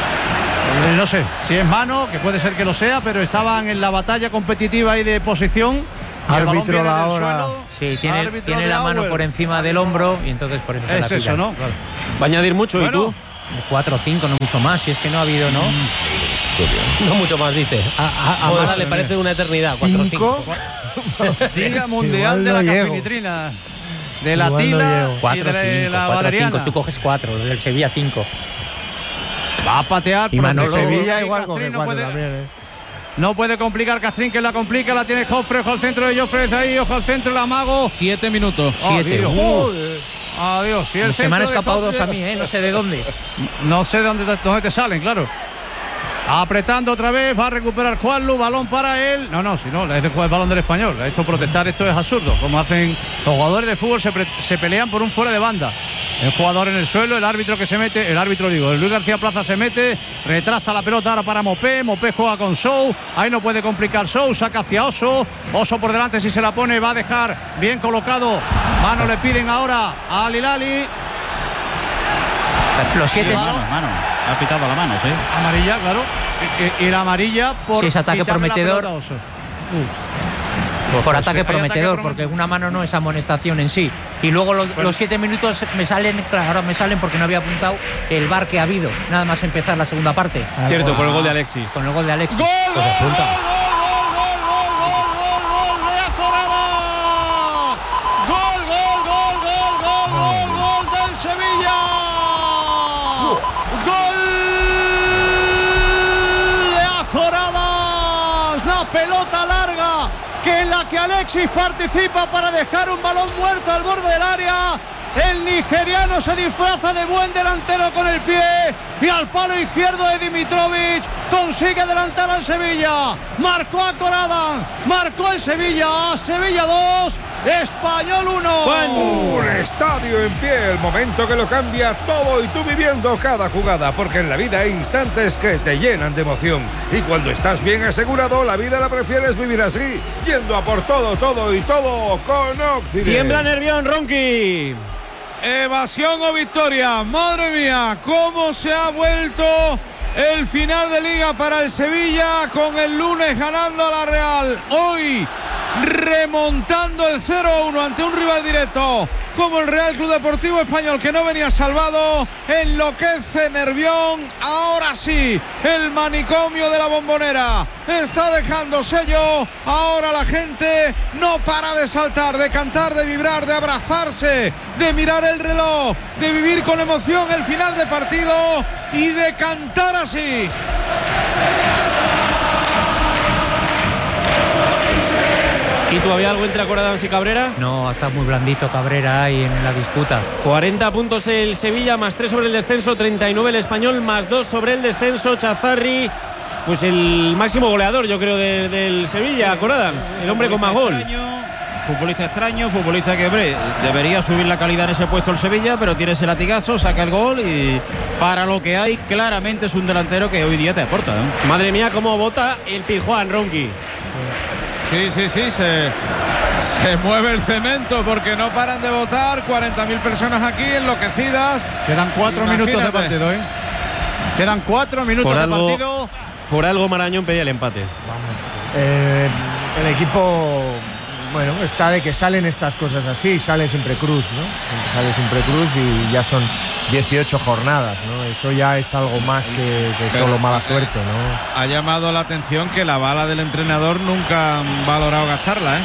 No sé si es mano, que puede ser que lo sea, pero estaban en la batalla competitiva ahí de posición. Árbitro la hora. Sí, tiene la mano por encima del hombro y entonces por eso se es eso, ¿no? Claro. Va a añadir mucho, bueno, ¿y tú? 4 o 5, no mucho más, si es que no ha habido, ¿no? No mucho más, dice. A Mara le parece una eternidad, 4 o 5. Liga Mundial de la Cafinitrina, de la Tila y de la Valeriana. Tú coges 4, del Sevilla 5. Va a patear, y pero Sevilla igual coge 4 también, No puede complicar Castrín, que la complica, la tiene Joffre, ojo al centro de Joffre, ahí, ojo al centro, el amago. 7 minutos. 7. Adiós. Si el se me han escapado 2 a mí, no sé de dónde. No sé de dónde te salen, claro. Apretando otra vez, va a recuperar Juanlu, balón para él. Si no, es de jugar el balón del Español. Esto protestar, esto es absurdo. Como hacen los jugadores de fútbol, se pelean por un fuera de banda. El jugador en el suelo, el árbitro que se mete, el Luis García Plaza se mete, retrasa la pelota ahora para Mopé juega con Sou, ahí no puede complicar Sou, saca hacia Oso por delante, si se la pone va a dejar bien colocado, mano le piden ahora a Al-Hilali. Los 7 mano, ha pitado la mano, sí. Amarilla, claro, y la amarilla por si es ataque prometedor. Por ataque prometedor, porque una mano no es amonestación en sí. Y luego los 7 minutos me salen porque no había apuntado el VAR que ha habido, nada más empezar la segunda parte. Cierto, por el gol de Alexis. Con el gol de Alexis. ¡Gol! Pues apunta. ¡Gol del Sevilla! ¡Gol de Ajoradas! La pelota larga, en la que Alexis participa para dejar un balón muerto al borde del área. El nigeriano se disfraza de buen delantero con el pie y al palo izquierdo de Dimitrovic consigue adelantar al Sevilla. Marcó a Coradan, marcó el Sevilla 2, Español 1. Un estadio en pie, el momento que lo cambia todo y tú viviendo cada jugada, porque en la vida hay instantes que te llenan de emoción y cuando estás bien asegurado, la vida la prefieres vivir así, yendo a por todo con Occident. Tiembla Nervión, Ronqui. Evasión o victoria, madre mía, cómo se ha vuelto el final de liga para el Sevilla, con el lunes ganando a la Real, hoy remontando el 0-1 ante un rival directo como el Real Club Deportivo Español, que no venía salvado. Enloquece Nervión, ahora sí, el manicomio de la Bombonera está dejando sello. Ahora la gente no para de saltar, de cantar, de vibrar, de abrazarse, de mirar el reloj, de vivir con emoción el final de partido y de cantar así. ¿Y todavía algo entre Coradans y Cabrera? No, está muy blandito Cabrera ahí en la disputa. 40 puntos el Sevilla, más 3 sobre el descenso, 39 el Español, más 2 sobre el descenso. Chazarri, pues el máximo goleador, yo creo, del Sevilla, Coradans, el hombre con más gol. Futbolista extraño, futbolista que, hombre, debería subir la calidad en ese puesto el Sevilla, pero tiene ese latigazo, saca el gol y para lo que hay, claramente es un delantero que hoy día te aporta, ¿no? Madre mía, cómo bota el Pijuán, Ronqui. Sí, Se mueve el cemento porque no paran de votar. 40.000 personas aquí enloquecidas. Quedan 4 minutos de partido, ¿eh? Quedan 4 minutos de partido. Por algo Marañón pedía el empate. El equipo, bueno, está de que salen estas cosas así, sale siempre cruz, ¿no? Sale siempre cruz y ya son 18 jornadas, ¿no? Eso ya es algo más que solo mala suerte, ¿no? Ha llamado la atención que la bala del entrenador nunca han valorado gastarla, ¿eh?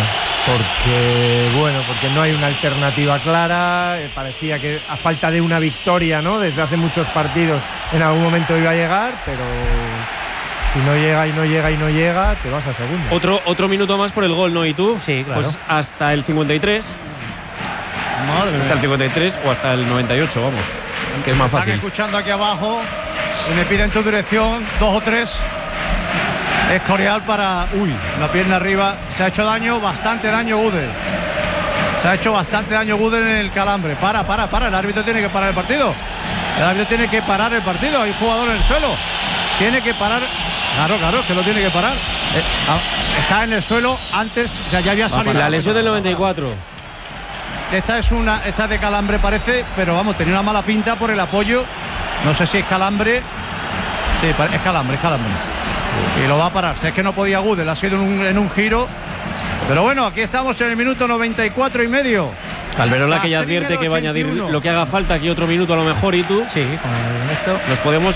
Porque no hay una alternativa clara. Parecía que a falta de una victoria, ¿no? Desde hace muchos partidos en algún momento iba a llegar, pero si no llega y no llega y no llega, te vas a segunda. Otro minuto más por el gol, ¿no? ¿Y tú? Sí, claro. Pues hasta el 53. Madre mía. Hasta el 53 o hasta el 98, vamos. Que es más fácil. Están escuchando aquí abajo y me piden tu dirección, 2 o 3. Escorial para... Uy, la pierna arriba. Se ha hecho daño, bastante daño Gudel. Se ha hecho bastante daño Gudel en el calambre. Para. El árbitro tiene que parar el partido. El árbitro tiene que parar el partido. Hay un jugador en el suelo. Tiene que parar. Claro, que lo tiene que parar. Está en el suelo antes, o sea, ya había salido. La lesión del 94. Esta de calambre parece, pero vamos, tenía una mala pinta por el apoyo. No sé si es calambre. Sí, es calambre. Y lo va a parar. Si es que no podía Gudel, ha sido en un giro. Pero bueno, aquí estamos en el minuto 94 y medio. Alberola que ya advierte que va a añadir lo que haga falta, aquí otro minuto a lo mejor, y tú. Sí, con esto. Nos podemos